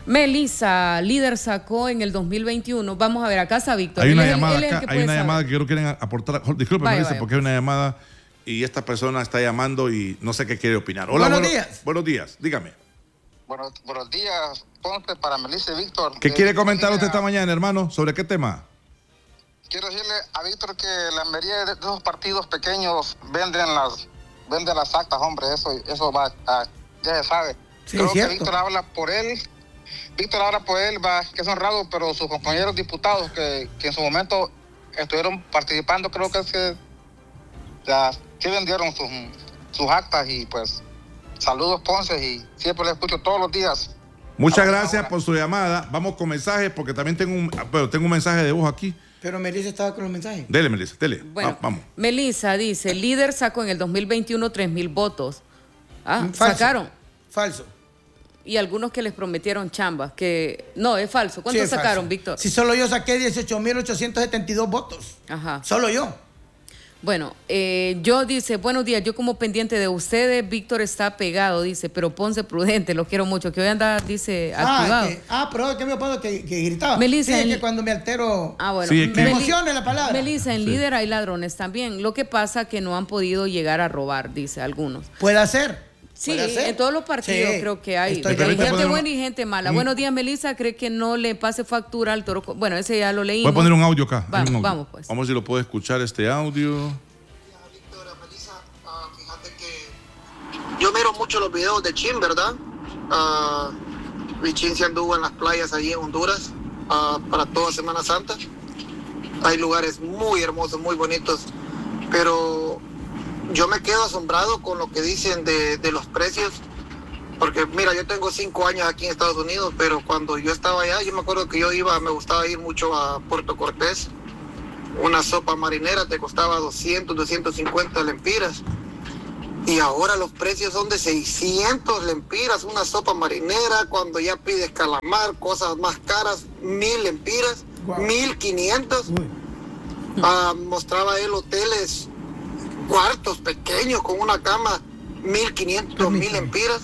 Speaker 19: Melissa, líder sacó en el dos mil veintiuno. Vamos a ver, acá está Víctor.
Speaker 20: Hay
Speaker 19: Él
Speaker 20: una
Speaker 19: es el-
Speaker 20: llamada
Speaker 19: él es el
Speaker 20: acá,
Speaker 19: que
Speaker 20: hay
Speaker 19: puede
Speaker 20: una
Speaker 19: saber.
Speaker 20: llamada que yo quieren aportar. Disculpe,
Speaker 19: Vaya,
Speaker 20: Melissa,
Speaker 19: vaya.
Speaker 20: porque hay una llamada y esta persona está llamando y no sé qué quiere opinar. Hola,
Speaker 21: Buenos
Speaker 20: bueno-
Speaker 21: días.
Speaker 20: Buenos días, dígame.
Speaker 3: Buenos, buenos días, Ponce, para Melissa y Víctor.
Speaker 20: ¿Qué
Speaker 3: Eh,
Speaker 20: quiere comentar
Speaker 3: mira,
Speaker 20: usted esta mañana, hermano? ¿Sobre qué tema?
Speaker 3: Quiero decirle a Víctor que la mayoría de esos partidos pequeños venden las venden las actas, hombre, eso eso va a, ya se sabe.
Speaker 21: Sí,
Speaker 3: Creo
Speaker 21: es
Speaker 3: que
Speaker 21: cierto.
Speaker 3: Víctor habla por él. Víctor habla por él, va, que es honrado, pero sus compañeros diputados que, que en su momento estuvieron participando, creo que es que ya sí vendieron sus, sus actas y pues saludos, Ponce, y siempre le escucho todos los días.
Speaker 20: Muchas gracias por su llamada. Vamos con mensajes porque también tengo un, bueno, tengo un mensaje de voz aquí.
Speaker 21: Pero Melissa estaba con los mensajes.
Speaker 20: Dele, Melissa, dele.
Speaker 19: Bueno,
Speaker 20: Va- vamos.
Speaker 19: Melissa dice, líder sacó en el dos mil veintiuno tres mil votos. Ah,
Speaker 21: Mm, falso.
Speaker 19: sacaron.
Speaker 21: Falso.
Speaker 19: Y algunos que les prometieron chambas, que no, es falso. ¿Cuántos
Speaker 21: Sí, es
Speaker 19: sacaron,
Speaker 21: falso.
Speaker 19: Víctor?
Speaker 21: Si solo yo saqué dieciocho mil ochocientos setenta y dos votos.
Speaker 19: Ajá.
Speaker 21: Solo yo.
Speaker 19: Bueno, eh, yo dice, buenos días, yo como pendiente de ustedes, Víctor está pegado, dice, pero Ponce prudente, lo quiero mucho, que hoy anda, dice, activado.
Speaker 21: Ah, que, ah pero que me acuerdo que, que gritaba.
Speaker 19: Melissa,
Speaker 21: sí,
Speaker 19: en,
Speaker 21: que cuando me altero,
Speaker 19: ah, bueno,
Speaker 21: sí, me
Speaker 19: Meli,
Speaker 21: emociona la palabra.
Speaker 19: Melissa, en
Speaker 21: sí.
Speaker 19: líder hay ladrones también, lo que pasa que no han podido llegar a robar, dice algunos.
Speaker 21: Puede ser.
Speaker 19: Sí, en todos los partidos
Speaker 21: sí,
Speaker 19: creo que hay. Hay gente buena y gente mala. Mm. Buenos días, Melissa. ¿Cree que no le pase factura al Toro? Bueno, ese ya lo leímos.
Speaker 20: Voy a poner un audio acá.
Speaker 19: Va,
Speaker 20: un audio.
Speaker 19: Vamos, pues.
Speaker 20: Vamos a ver si lo puedo escuchar este audio.
Speaker 1: Yo miro mucho los videos de Chin, ¿verdad? Uh, mi Chin se anduvo en las playas allí en Honduras uh, para toda Semana Santa. Hay lugares muy hermosos, muy bonitos, pero yo me quedo asombrado con lo que dicen de, de los precios, porque mira, yo tengo cinco años aquí en Estados Unidos, pero cuando yo estaba allá, yo me acuerdo que yo iba, me gustaba ir mucho a Puerto Cortés. Una sopa marinera te costaba doscientos, doscientos cincuenta lempiras. Y ahora los precios son de seiscientos lempiras, una sopa marinera. Cuando ya pides calamar, cosas más caras, mil lempiras, wow. mil quinientos. Uh, mostraba él hoteles, cuartos pequeños con una cama, mil quinientos, mil lempiras.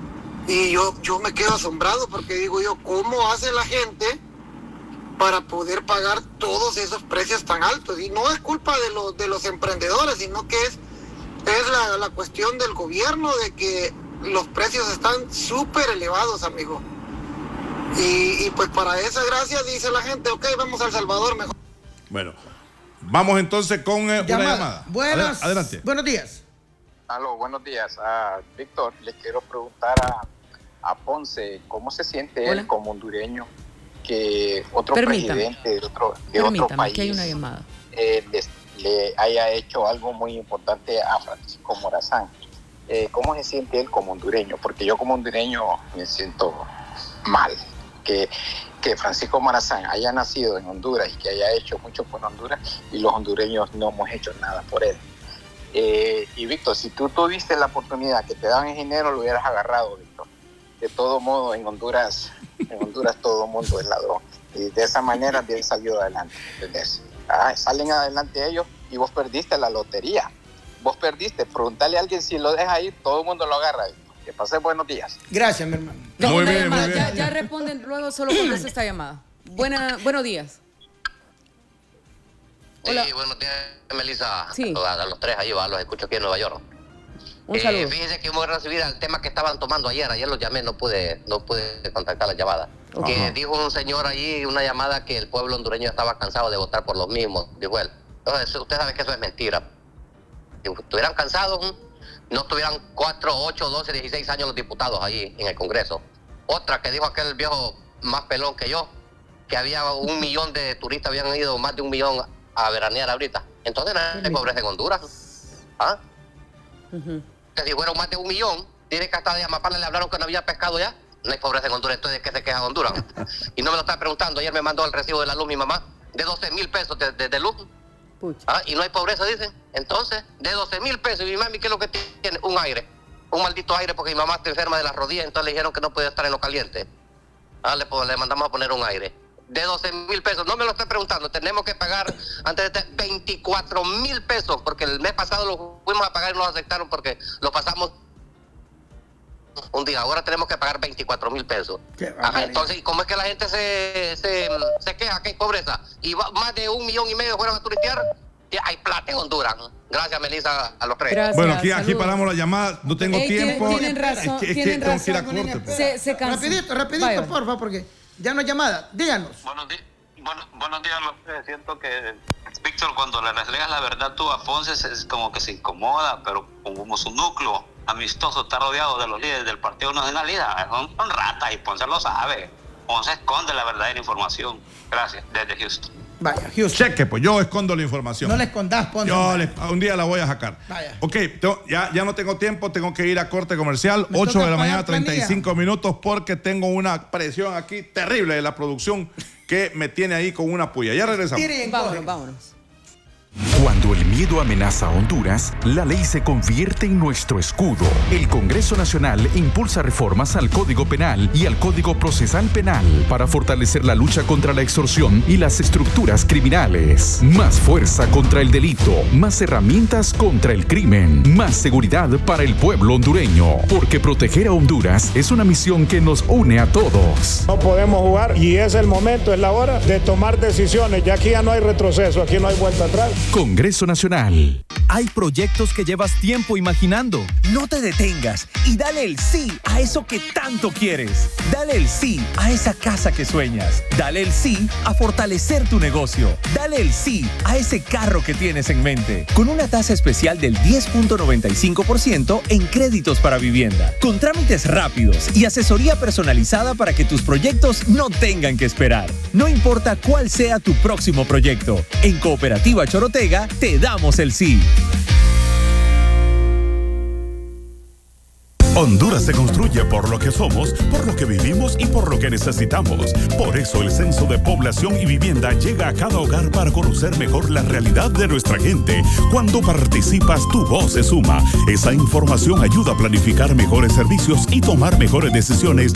Speaker 1: Y yo, yo me quedo asombrado porque digo yo, ¿cómo hace la gente para poder pagar todos esos precios tan altos? Y no es culpa de los, de los emprendedores, sino que es Es la, la cuestión del gobierno, de que los precios están súper elevados, amigo. Y, y pues para esa gracia dice la gente, ok, vamos a El Salvador mejor.
Speaker 20: Bueno, vamos entonces con eh, una llamada.
Speaker 21: Buenas,
Speaker 20: adelante.
Speaker 21: Buenos días.
Speaker 22: Aló, buenos días. Uh, Víctor, le quiero preguntar a, a Ponce, ¿cómo se siente Hola. él como hondureño que otro
Speaker 19: Permítame.
Speaker 22: presidente de otro, de otro país
Speaker 19: que hay una llamada.
Speaker 22: Eh, les, le haya hecho algo muy importante a Francisco Morazán? Eh, ¿Cómo se siente él como hondureño? Porque yo como hondureño me siento mal que, que Francisco Morazán haya nacido en Honduras y que haya hecho mucho por Honduras y los hondureños no hemos hecho nada por él. Eh, y Víctor, si tú tuviste la oportunidad que te daban en dinero, lo hubieras agarrado, Víctor. De todo modo, en Honduras, en Honduras todo el mundo es ladrón. Y de esa manera bien salió adelante, ¿entendés? Ah, salen adelante ellos y vos perdiste la lotería. Vos perdiste. Preguntale a alguien si lo deja ir, todo el mundo lo agarra. Que pase buenos días.
Speaker 21: Gracias, mi hermano.
Speaker 19: No, muy bien, llamada, muy bien. Ya, ya responden luego, solo contesto esta llamada. Buena, buenos días.
Speaker 23: Hola. Sí, buenos días, Melissa.
Speaker 19: Sí.
Speaker 23: A los tres ahí, va, los escucho aquí en Nueva York.
Speaker 19: Un
Speaker 23: eh,
Speaker 19: saludo.
Speaker 23: Fíjense que voy a recibir el tema que estaban tomando ayer. Ayer los llamé, no pude, no pude contactar la llamada. Ajá. Que dijo un señor ahí, una llamada, que el pueblo hondureño estaba cansado de votar por los mismos. Dijo él. Entonces, usted sabe que eso es mentira. Si estuvieran cansados, no estuvieran cuatro, ocho, doce, dieciséis años los diputados ahí en el Congreso. Otra que dijo aquel viejo más pelón que yo, que había un millón de turistas, habían ido más de un millón a veranear ahorita. Entonces no hay pobreza en Honduras. ¿Ah? Uh-huh. Que si fueron más de un millón, tiene que hasta de Amapala le hablaron que no había pescado ya. No hay pobreza en Honduras, entonces ¿de qué se queja Honduras? Y no me lo está preguntando. Ayer me mandó el recibo de la luz mi mamá, de doce mil pesos de, de, de luz. ¿Ah? Y no hay pobreza, dicen. Entonces, de doce mil pesos. Y mi mami, ¿qué es lo que tiene? Un aire. Un maldito aire, porque mi mamá está enferma de las rodillas, entonces le dijeron que no podía estar en lo caliente. Ah, le, le mandamos a poner un aire. De doce mil pesos. No me lo estoy preguntando. Tenemos que pagar antes de este veinticuatro mil pesos, porque el mes pasado lo fuimos a pagar y no lo aceptaron porque lo pasamos un día. Ahora tenemos que pagar veinticuatro mil pesos. Ajá, entonces, ¿cómo es que la gente se, se, se queja que hay pobreza? Y va, más de un millón y medio fueron a turistear. Hay plata en Honduras. Gracias, Melissa, a los tres.
Speaker 20: Gracias, bueno, aquí, aquí paramos la llamada. No tengo
Speaker 19: Ey,
Speaker 20: tiempo.
Speaker 19: Tienen razón.
Speaker 20: Es que, es
Speaker 19: tienen
Speaker 20: que
Speaker 19: razón.
Speaker 20: tengo que ir a corte.
Speaker 19: Se, se cansa.
Speaker 21: Rapidito, rapidito, Vaya. porfa, porque ya no hay llamada. Díganos.
Speaker 24: Buenos, di bueno, buenos días, López. Siento que Víctor, cuando le restregas la verdad tú a Ponce, es como que se incomoda, pero como su núcleo amistoso está rodeado de los líderes del Partido Nacionalista, son, son ratas y Ponce lo sabe. Ponce esconde la verdadera información. Gracias, desde Houston.
Speaker 21: Vaya, Houston.
Speaker 20: Cheque, pues yo escondo la información.
Speaker 21: No le escondás, Ponce.
Speaker 20: Yo le, un día la voy a sacar.
Speaker 21: Vaya.
Speaker 20: Ok, tengo, ya, ya no tengo tiempo, tengo que ir a corte comercial. Me ocho de la mañana, treinta y cinco minutos, porque tengo una presión aquí terrible de la producción que me tiene ahí con una puya. Ya regresamos.
Speaker 19: Vámonos, vámonos.
Speaker 5: Cuando el miedo amenaza a Honduras, la ley se convierte en nuestro escudo. El Congreso Nacional impulsa reformas al Código Penal y al Código Procesal Penal para fortalecer la lucha contra la extorsión y las estructuras criminales. Más fuerza contra el delito, más herramientas contra el crimen, más seguridad para el pueblo hondureño. Porque proteger a Honduras es una misión que nos une a todos.
Speaker 6: No podemos jugar y es el momento, es la hora de tomar decisiones. Ya aquí ya no hay retroceso, aquí no hay vuelta atrás.
Speaker 5: Congreso Nacional.
Speaker 9: Hay proyectos que llevas tiempo imaginando. No te detengas y dale el sí a eso que tanto quieres. Dale el sí a esa casa que sueñas. Dale el sí a fortalecer tu negocio. Dale el sí a ese carro que tienes en mente. Con una tasa especial del diez punto noventa y cinco por ciento en créditos para vivienda. Con trámites rápidos y asesoría personalizada para que tus proyectos no tengan que esperar. No importa cuál sea tu próximo proyecto. En Cooperativa Chorotega te damos el sí.
Speaker 16: Honduras se construye por lo que somos, por lo que vivimos y por lo que necesitamos. Por eso el Censo de Población y Vivienda llega a cada hogar para conocer mejor la realidad de nuestra gente. Cuando participas, tu voz se suma. Esa información ayuda a planificar mejores servicios y tomar mejores decisiones